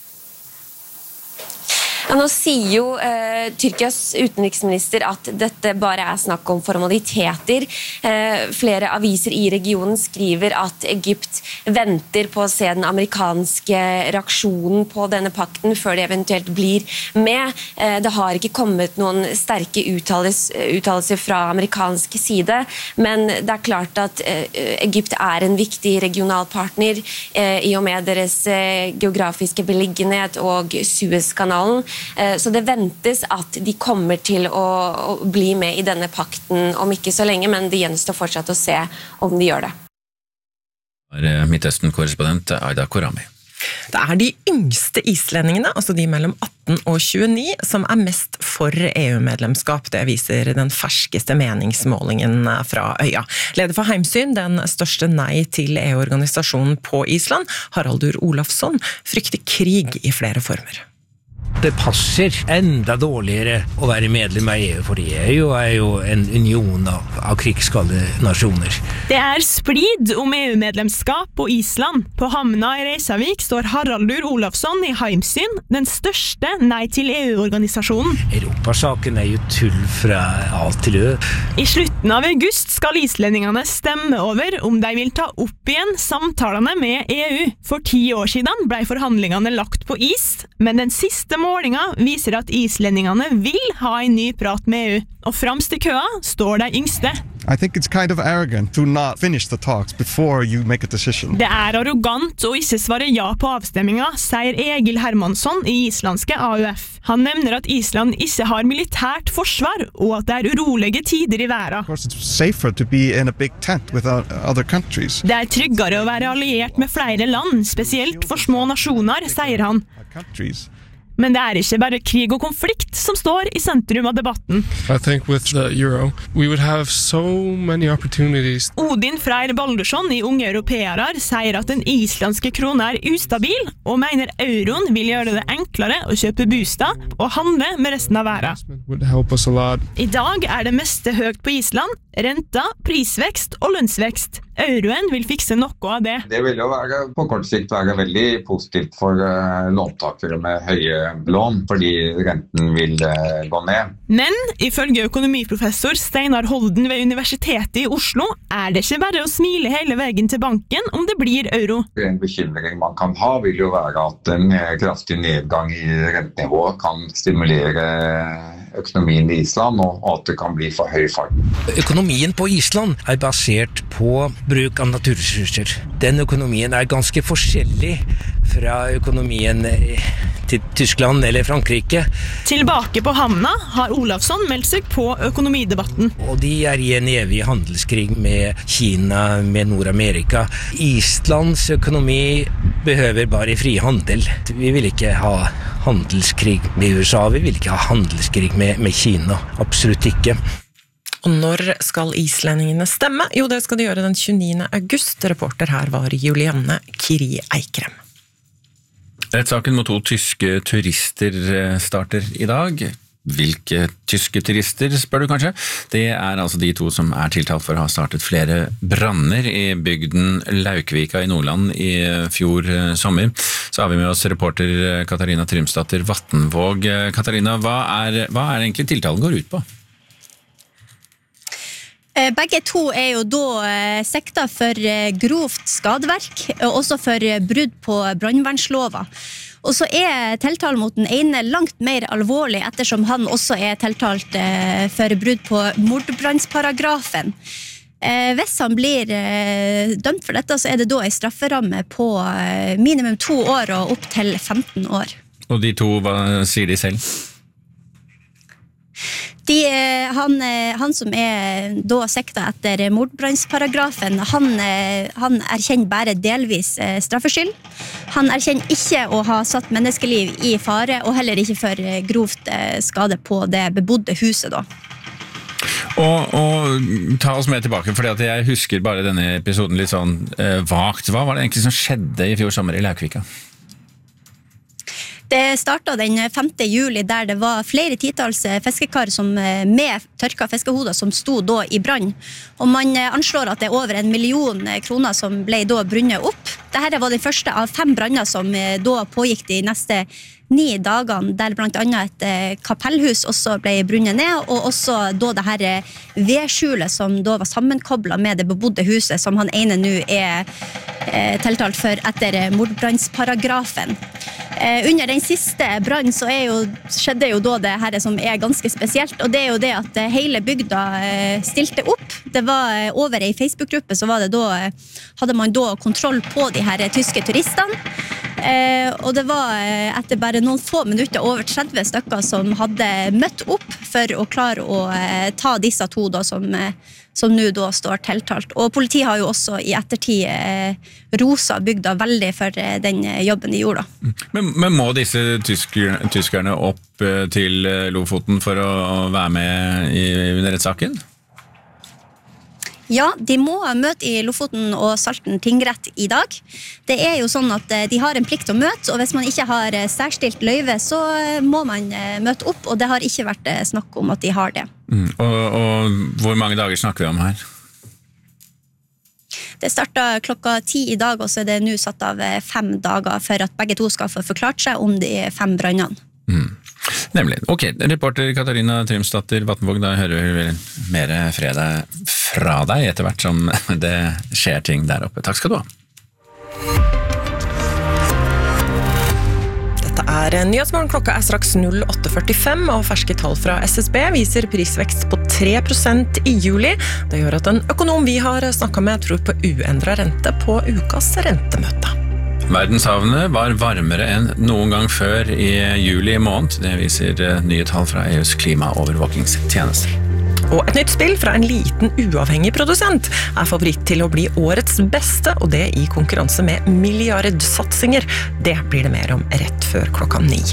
Ja, nå sier jo eh, Tyrkias utenriksminister at dette bare er snakk om formaliteter. Eh, flere aviser i regionen skriver at Egypt venter på å se den amerikanske reaksjonen på denne pakten før de eventuelt blir med. Eh, det har ikke kommet noen sterke uttalelser fra amerikansk side, men det er klart at eh, Egypt er en viktig regional partner eh, i og med deres eh, geografiske beliggenhet og Suezkanalen. Så det ventes at de kommer til å, å bli med i denne pakten om ikke så lenge, men det gjenstår fortsatt å se om de gjør det. Midtøsten-korrespondent Aida Korami. Det er de yngste islendingene, altså de mellom atten og tjueni, som er mest for E U-medlemskap. Det viser den ferskeste meningsmålingen fra øya. Leder for Heimsyn, den største nei til E U-organisasjonen på Island, Haraldur Olafsson, frykter krig i flere former. Det passer enda dårligere å være medlem av E U, for det er jo, er jo en union av, av krigsskadde nasjoner. Det er splid om E U-medlemskap på Island. På havna i Reykjavik står Haraldur Olafsson i Heimsyn, den største nei til E U-organisasjonen. Europasaken er jo tull fra A til Ø. I slutten av august skal islendingene stemme over om de vil ta opp igjen samtalene med E U. For ti år siden ble forhandlingene lagt på is, men den siste målinga viser at islendingene vil ha en ny prat med E U, og fremst i køa står de yngste. I think it's kind of arrogant to not finish the talks before you make a decision. Det er arrogant å ikke svare ja på avstemminga, sier Egil Hermansson i islandske A U F. Han nevner at Island ikke har militært forsvar, og at det er urolige tider i verden. Of course, it's safer to be in a big tent with other countries. Det er tryggere å være alliert med flere land, spesielt for små nasjoner, sier han. Countries. Men det er ikke bare krig og konflikt som står i sentrum av debatten. I think with the euro, we would have so many opportunities. Odin Freyr Baldursson i Unge Europeere sier at den islandske krona er ustabil, og mener euroen vil gjøre det enklere å kjøpe bostad og handle med resten av verden. Would help us a lot. I dag er det meste høyt på Island, renta, prisvekst og lønnsvekst. Euroen vil fikse noe av det. Det vil jo være, på kort sikt være veldig positivt for uh, låntakere med høye lån, fordi renten vil uh, gå ned. Men ifølge økonomiprofessor Steinar Holden ved Universitetet i Oslo er det ikke bare å smile hele veien til banken om det blir euro. En bekymring man kan ha vil jo være at en kraftig nedgang i rentenivået kan stimulere økonomien i Island, og at det kan bli for høy fart. Økonomien på Island er basert på bruk av naturressurser. Den økonomien er ganske forskjellig fra økonomien til Tyskland eller Frankrike. Tilbake på havna har Olafsson meldt seg på økonomidebatten. Og de er i en evig handelskrig med Kina, med Nord-Amerika. Islands økonomi behøver bare fri handel. Vi vil ikke ha handelskrig med U S A, vi vil ikke ha handelskrig med, med Kina. Absolutt ikke. Og når skal islendingene stemme? Jo, det skal de gjøre den tjueniende august. Reporter her var Julianne Kiri Eikrem. Rettssaken mot to tyske turister starter i dag. Hvilke tyske turister, spør du kanskje? Det er altså de to som er tiltalt for å ha startet flere branner i bygden Laukvika i Nordland i fjor sommer. Så har vi med oss reporter Katarina Trymsdatter Vatnvåg. Katarina, hva er, hva er egentlig tiltalen går ut på? Begge to er jo da sekta for grovt skadeverk, og også for brudd på brannvernslova. Og så er tiltalen mot den ene langt mer alvorlig, ettersom han også er tiltalt for brudd på mordbrannsparagrafen. Hvis han blir dømt for dette, så er det da en strafferamme på minimum to år og opp til femten år. Og de to, hva sier de selv? De, han, han som er da sekta etter mordbrannsparagrafen, han, han erkjenner bare delvis straffskyld. Han erkjenner ikke å ha satt menneskeliv i fare, og heller ikke for grovt skade på det bebodde huset da. Og, og ta oss med tilbake, fordi at jeg husker bare denne episoden litt sånn eh, vagt. Hva var det egentlig som skjedde i fjor sommer i Laukvika? Det startet den femte juli, der det var flere titals fiskekar som, med tørka fiskehoder som stod da i brann. Og man anslår at det er over en million kroner som ble da brunnet opp. Dette var den første av fem branner som da pågikk de neste ni dagene, der blant annet et kapellhus også ble brunnet ned, og også da det her vedskjulet som da var sammenkoblet med det bebodde huset, som han ene nå er tiltalt for etter mordbrannsparagrafen. Under den siste brann så er jo, skjedde jo da det her som er ganske spesielt, og det er jo det at hele bygda stilte opp. Det var over i Facebook-gruppe, så var det da, hadde man da kontroll på de her tyske turistene, og det var etter bare noen få minutter over tretti stykker som hadde møtt opp for å klare å ta disse to da, som, som nå da står tiltalt. Og politiet har jo også i ettertid rosa bygda veldig for den jobben de gjorde da. Men, men må disse tysker, tyskerne opp til Lofoten for å være med i, under rettssaken? Ja, de må møte i Lofoten og Salten tingrett i dag. Det er jo sånn at de har en plikt til å møte, og hvis man ikke har særstilt løyve, så må man møte opp, og det har ikke vært snakk om at de har det. Mm. Og, og hvor mange dager snakker vi om her? Det startet klokka ti i dag, og så er det nå satt av fem dager for at begge to skal få forklart seg om de fem brannene. Mm. Nemlig. Ok, reporter Katarina Trymsdatter Vatnvåg, da hører vi mer fredag fra deg etter hvert som det skjer ting der oppe. Takk skal du ha. Dette er Nyhetsmorgen, klokka er straks åtte førtifem, og ferske tall fra S S B viser prisvekst på tre prosent i juli. Det gjør at en økonom vi har snakket med tror på uendret rente på ukas rentemøte. Verdenshavene var varmere enn noen gang før i juli måned. Det viser nye tall fra E U's klimaovervåkingstjeneste. Og et nytt spill fra en liten uavhengig produsent er favoritt til å bli årets beste, og det i konkurranse med milliardsatsinger. Det blir det mer om rett før klokka ni.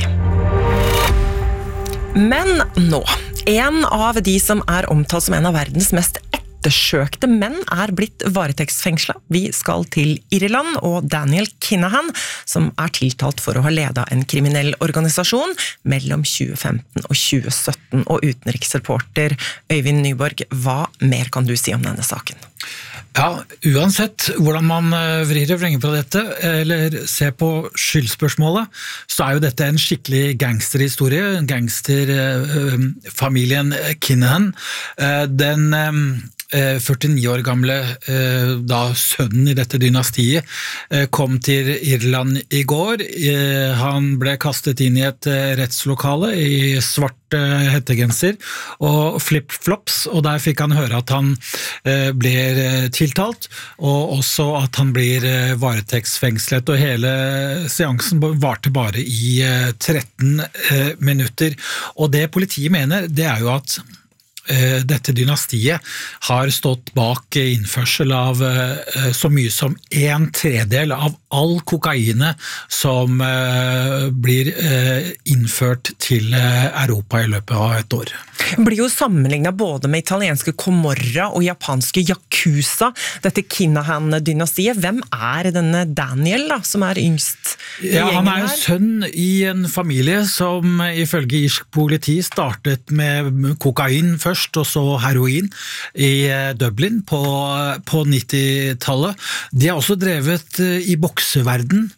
Men nå, en av de som er omtalt som en av verdens mest ettersøkte menn er blitt varetektsfengslet. Vi skal til Irland, og Daniel Kinahan, som er tiltalt for å ha ledet en kriminell organisasjon mellom tjue femten og tjue sytten. Og utenriksreporter Øyvind Nyborg, hva mer kan du si om denne saken? Ja, uansett hvordan man vrir og vrenger på dette, eller ser på skyldspørsmålet, så er jo dette en skikkelig gangsterhistorie, gangsterfamilien Kinahan. Den førtini år gamle da sønnen i dette dynastiet kom til Irland i går. Han ble kastet inn i et rettslokale i svart hettegenser og flip-flops, og der fikk han høre at han ble tiltalt, og også at han blir varetektsfengslet, og hele seansen varte bare i tretten minutter. Og det politiet mener, det er jo at dette dynastiet har stått bak innførsel av så mye som en tredel av all kokaine som blir innført til Europa i løpet av et år. Det blir jo sammenlignet både med italienske Comorra og japanske Yakuza, dette Kinahan-dynastiet. Hvem er denne Daniel da, som er yngst i ja, gjengen her? Han er jo sønn i en familie som ifølge irsk politi startet med kokain først, og så heroin i Dublin på, på nittitallet. De har også drevet i bokseverden,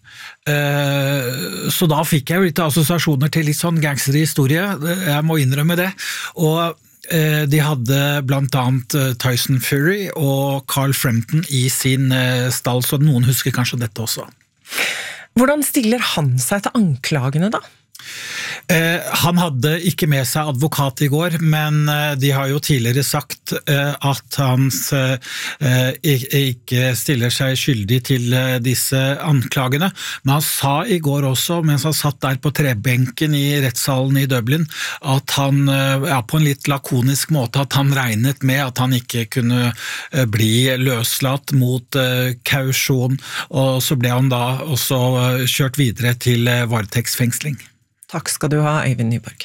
så da fikk jeg litt assosiasjoner til litt sånn gangsterhistorie, jeg må innrømme det, og de hadde blant annet Tyson Fury og Carl Frampton i sin stall, så noen husker kanskje dette også. Hvordan stiller han seg til anklagene da? Eh, han hadde ikke med seg advokat i går, men eh, de har jo tidligere sagt eh, at han eh, ikke stiller seg skyldig til eh, disse anklagene. Men han sa i går også, mens han satt der på trebenken i rettssalen i Dublin, at han eh, ja, på en litt lakonisk måte at han regnet med at han ikke kunne eh, bli løslatt mot eh, kausjon, og så ble han da også eh, kjørt videre til eh, varetektsfengsling. Takk skal du ha, Øyvind Nyborg.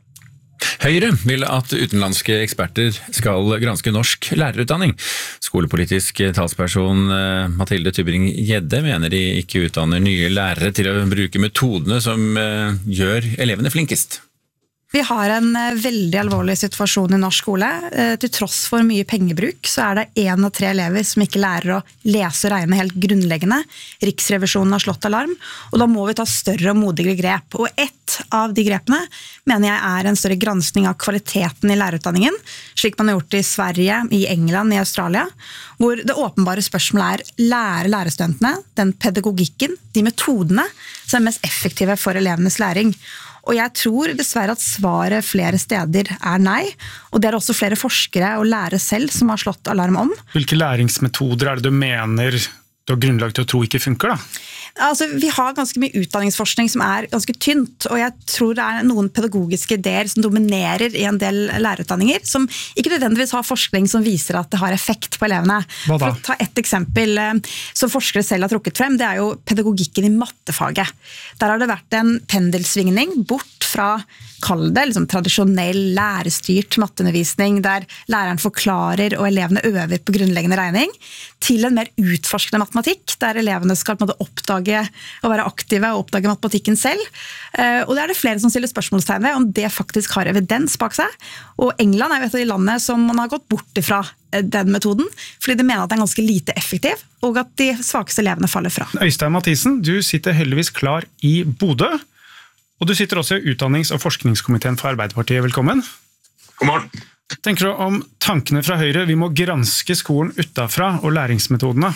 Høyre vil at utenlandske eksperter skal granske norsk lærerutdanning. Skolepolitisk talsperson Mathilde Tybring-Gjedde mener de ikke utdanner nye lærere til å bruke metodene som gjør elevene flinkest. Vi har en veldig alvorlig situasjon i norsk skole. Til tross for mye pengebruk så er det en av tre elever som ikke lærer å lese og regne helt grunnleggende. Riksrevisjonen har slått alarm, og da må vi ta større og modigere grep. Og ett av de grepene mener jeg er en større granskning av kvaliteten i lærerutdanningen, slik man har gjort i Sverige, i England, i Australia, hvor det åpenbare spørsmålet er lærer lærerstudentene, den pedagogikken, de metodene som er mest effektive for elevenes læring. Og jeg tror dessverre at svaret flere steder er nei, og det er også flere forskere og lærere selv som har slått alarm om. Hvilke læringsmetoder er det du mener du har grunnlag til å tro ikke funker da? Altså, vi har ganske mye utdanningsforskning som er ganske tynt, og jeg tror det er noen pedagogiske ideer som dominerer i en del lærerutdanninger, som ikke nødvendigvis har forskning som viser at det har effekt på elevene. Hva da? For å ta et eksempel som forskere selv har trukket frem, det er jo pedagogikken i mattefaget. Der har det vært en pendelsvingning bort fra, kall det, liksom, tradisjonell lærestyrt matteundervisning, der læreren forklarer og elevene øver på grunnleggende regning, til en mer utforskende matematikk, der elevene skal på en måte oppdage å være aktive og oppdage matematikken selv. Og det er det flere som stiller spørsmålstegn ved om det faktisk har evidens bak seg. Og England er jo et av de landene som man har gått bort ifra den metoden, fordi de mener at den er ganske lite effektiv, og at de svakeste elevene faller fra. Øystein Mathisen, du sitter heldigvis klar i Bodø, og du sitter også i Utdannings- og forskningskomiteen for Arbeiderpartiet. Velkommen. God morgen. Tenker du om tankene fra Høyre, vi må granske skolen utenfra og læringsmetodene?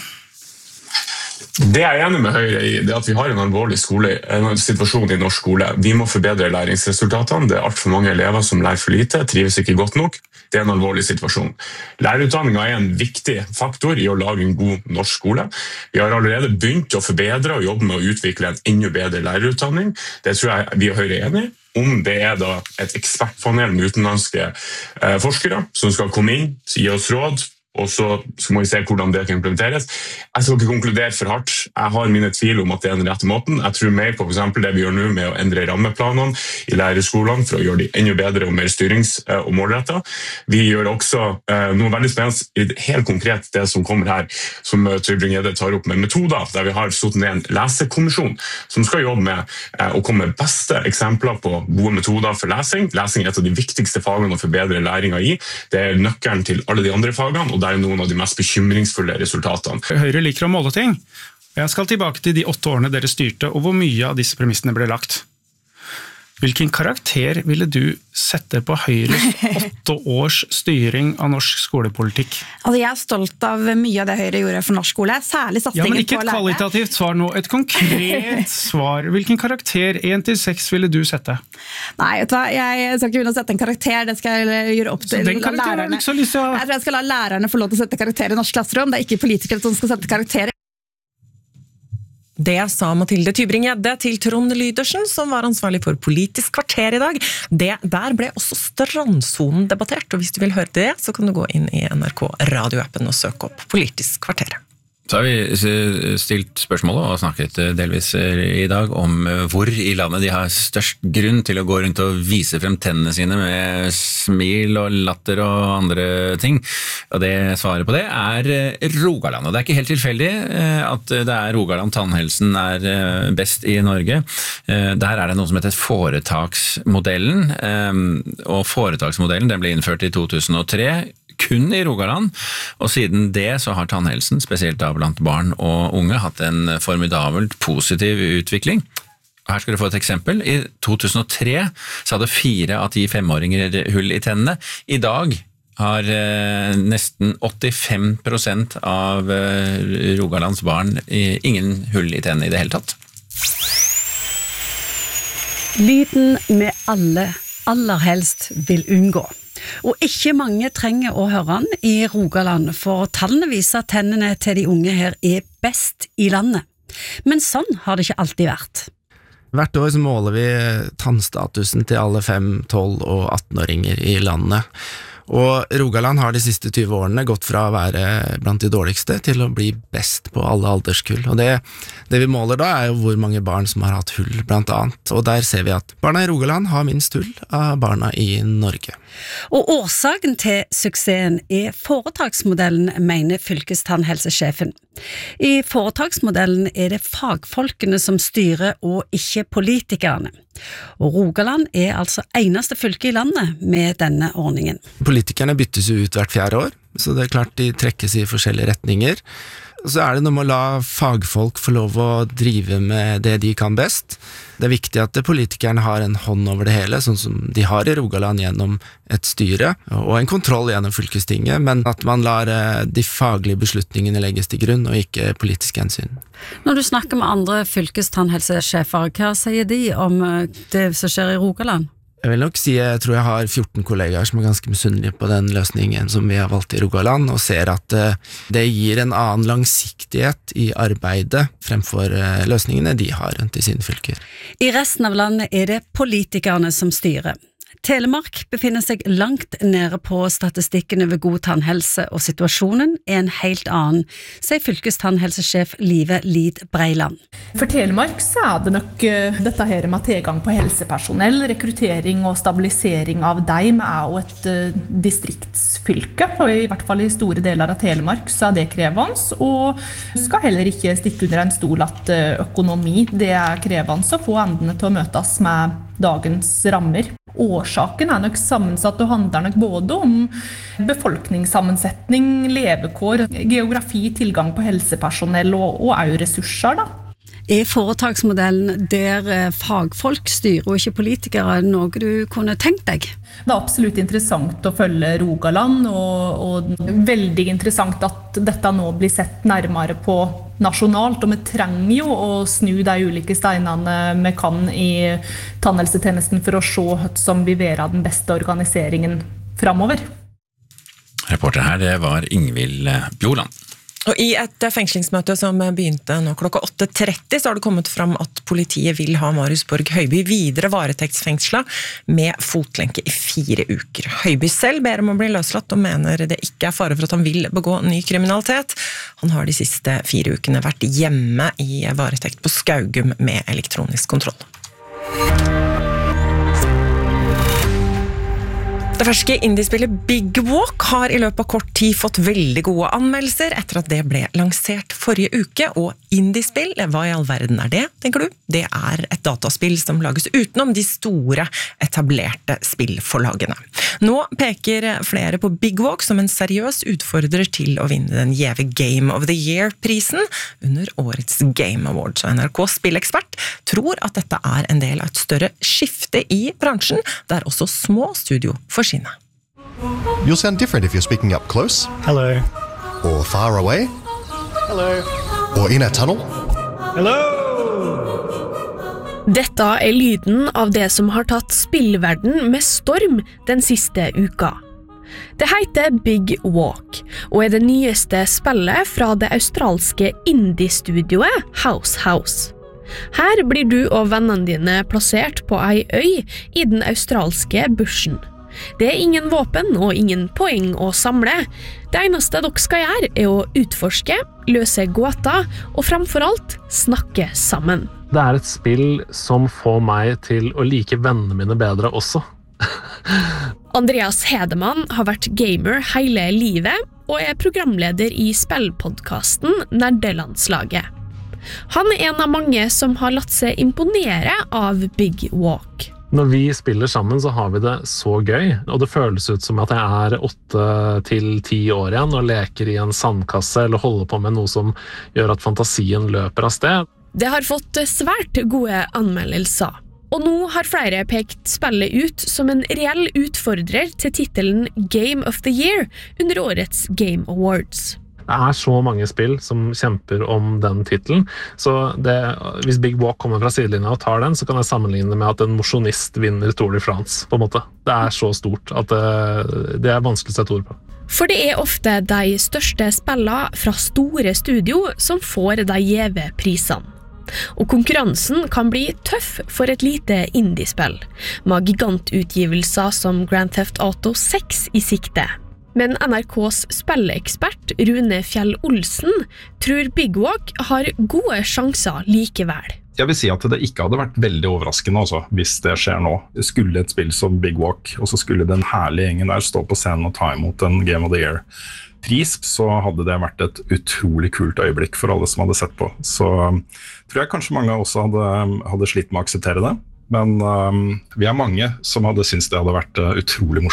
Det jeg er enig med Høyre i, det er at vi har en alvorlig skole, en situasjon i norsk skole. Vi må forbedre læringsresultatene. Det er alt for mange elever som lærer for lite, trives ikke godt nok. Det er en alvorlig situasjon. Lærerutdanningen er en viktig faktor i å lage en god norsk skole. Vi har allerede begynt å forbedre og jobbe med å utvikle en enda bedre lærerutdanning. Det tror jeg vi og Høyre er enige. Om det er da et ekspertpanel med utenlandske eh, forskere som skal komme inn, gi oss råd, og så må vi se hvordan det kan implementeres. Jeg skal ikke konkludere for hardt. Jeg har mine tvil om at det er den rette måten. Jeg tror mer på for eksempel det vi gjør nå med å endre rammeplanene i lærerskolene for å gjøre de enda bedre og mer styrings- og målrettet. Vi gjør også eh, noe veldig spennende, helt konkret det som kommer her, som Tybring-Gjedde tar opp med metoder, der vi har satt ned en lesekommisjon som skal jobbe med eh, å komme med beste eksempler på gode metoder for lesing. Lesing er et av de viktigste fagene å forbedre læringen i. Det er nøkkelen til alle de andre fagene, og det er noen av de mest bekymringsfulle resultatene. Høyre liker å måle ting. Jeg skal tilbake til de åtte årene dere styrte, og hvor mye av disse premissene ble lagt. Hvilken karakter ville du sette på Høyres åtte års styring av norsk skolepolitikk? Altså, jeg er stolt av mye av det Høyre gjorde for norsk skole, særlig satsingen på lærere. Ja, men ikke et kvalitativt svar nå, et konkret svar. Hvilken karakter, én til seks, ville du sette? Nei, vet du hva, jeg skal ikke begynne å sette en karakter, det skal jeg gjøre opp til lærerne. Jeg tror jeg skal la lærerne få lov til å sette karakter i norsk klasserom, det er ikke politikere som skal sette karakterer. Det sa Mathilde Tybring-Gjedde til Trond Lydersen, som var ansvarlig for Politisk kvarter i dag. Det, der ble også strandsonen debattert, og hvis du vil høre det, så kan du gå inn i N R K radioappen og søke opp Politisk kvarter. Så har vi stilt spørsmålet og snakket delvis i dag om hvor i landet de har størst grunn til å gå rundt og vise frem tennene sine med smil og latter og andre ting. Og det svaret på det er Rogaland. Og det er ikke helt tilfeldig at det er Rogaland tannhelsen er best i Norge. Der er det noe som heter foretaksmodellen, og foretaksmodellen den ble innført i to tusen og tre, kun i Rogaland, og siden det så har tannhelsen, spesielt da blant barn og unge, hatt en formidabelt positiv utvikling. Her skal du få et eksempel. I to tusen og tre så hadde fire av ti femåringer hull i tennene. I dag har eh, nesten åttifem prosent av eh, Rogalands barn eh, ingen hull i tennene i det hele tatt. Lyden vi alle aller helst vil unngå. Og ikke mange trenger å høre den i Rogaland, for tallene viser at tennene til de unge her er best i landet. Men sånn har det ikke alltid vært. Hvert år så måler vi tannstatusen til alle fem, tolv og atten-åringer i landet. Og Rogaland har de siste tyve årene gått fra å være blant de dårligste til å bli best på alle alderskull. Og det, det vi måler da er jo hvor mange barn som har hatt hull, blant annet. Og der ser vi at barna i Rogaland har minst hull av barna i Norge. Og årsaken til suksessen er foretaksmodellen, mener fylkestannhelsesjefen. I foretaksmodellen er det fagfolkene som styrer og ikke politikerne. Og Rogaland er altså eneste fylke i landet med denne ordningen. Politikerne byttes jo ut hvert fjerde år, så det er klart de trekkes i forskjellige retninger. Så er det noe med å la fagfolk få lov å drive med det de kan best. Det er viktig at politikerne har en hånd over det hele, sånn som de har i Rogaland gjennom et styre og en kontroll gjennom fylkestinget, men at man lar de faglige beslutningene legges til grunn og ikke politiske hensyn. Når du snakker med andre fylkestannhelsesjefer, hva sier de om det som skjer i Rogaland? Jeg vil nok si, jeg tror jeg har fjorten kollegaer som er ganske misunnelige på den løsningen som vi har valgt i Rogaland, og ser at det gir en annen langsiktighet i arbeidet fremfor løsningene de har rundt i sine fylker. I resten av landet er det politikerne som styrer. Telemark befinner seg langt nede på statistikken over god tannhelse, og situasjonen er en helt annen, sier fylkestannhelsesjef Live Lid Breiland. For Telemark så er det nok uh, dette her med tilgang på helsepersonell, rekruttering og stabilisering av dem er jo et uh, distriktsfylke, og i hvert fall i store deler av Telemark så er det krevende, og skal heller ikke stikke under en stol at uh, økonomi, det er krevende å få endene til å møtes med dagens rammer. Årsaken er nok sammensatt og handler nok både om befolkningssammensetning, levekår, geografi, tilgang på helsepersonell og, og også ressurser da. Er foretaksmodellen der fagfolk styrer og ikke politikere noe du kunne tenkt deg? Det er absolutt interessant å følge Rogaland, og, og veldig interessant at dette nå blir sett nærmere på nasjonalt, og vi trenger jo å snu de ulike steinene vi kan i tannhelsetjenesten for å se hva som vil være den beste organiseringen fremover. Reporter her, det var Ingvild Bjoland. Og i et fengslingsmøte som begynte nå klokka åtte tretti, så har det kommet fram at politiet vil ha Marius Borg Høiby videre varetektsfengsla med fotlenke i fire uker. Høiby selv ber om å bli løslatt og mener det ikke er fare for at han vil begå ny kriminalitet. Han har de siste fire ukene vært hjemme i varetekt på Skaugum med elektronisk kontroll. Det ferske indiespillet Big Walk har i løpet av kort tid fått veldig gode anmeldelser etter at det ble lansert forrige uke, og indiespill, hva i all verden er det, tenker du? Det er et dataspill som lages utenom de store etablerte spillforlagene. Nå peker flere på Big Walk som en seriøs utfordrer til å vinne den gjeve Game of the Year-prisen under årets Game Awards, og N R K spillekspert tror at dette er en del av et større skifte i bransjen, der også små studio får sine. You'll sound different if you're speaking up close. Hello. Or far away. Hello. Or in a tunnel. Hello. Dette er lyden av det som har tatt spillverden med storm den siste uka. Det heter Big Walk, og er det nyeste spillet fra det australske indie-studioet House House. Her blir du og vennene dine plassert på ei øy i den australske bushen. Det er ingen våpen og ingen poeng å samle. Det eneste dere skal gjøre er å utforske, løse gåter og fremfor alt snakke sammen. Det er et spill som får meg til å like vennene mine bedre også. Andreas Hedemann har vært gamer hele livet og er programleder i spillpodcasten Nerdelandslaget. Han er en av mange som har latt seg imponere av Big Walk. Når vi spiller sammen så har vi det så gøy, og det føles ut som at jeg er åtte til ti år igjen og leker i en sandkasse eller holder på med noe som gjør at fantasien løper av sted. Det har fått svært gode anmeldelser, og nå har flere pekt spillet ut som en reell utfordrer til titelen Game of the Year under årets Game Awards. Det er så mange spill som kjemper om den titelen, så det, hvis Big Walk kommer fra sidelinjen og tar den, så kan jeg sammenligne det med at en mosjonist vinner Tour de France, på en måte. Det er så stort at det, det er vanskelig å sette ord på. For det er ofte de største spillene fra store studio som får de gjeve prisene. Og konkurransen kan bli tøff for et lite indiespill, med gigantutgivelser som Grand Theft Auto seks i sikte. Men N R K's spilleekspert Rune Fjell Olsen tror Big Walk har gode sjanser likevel. Jeg vil si at det ikke hadde vært veldig overraskende altså, hvis det skjer nå. Det skulle et spill som Big Walk, og så skulle den herlige gjengen der stå på scenen og ta imot en Game of the Year-pris, så hadde det vært et utrolig kult øyeblikk for alle som hadde sett på. Så tror jeg kanskje mange også hadde, hadde slitt med å akseptere det, men um, vi er mange som hadde syntes det hadde vært uh, utrolig morsomt.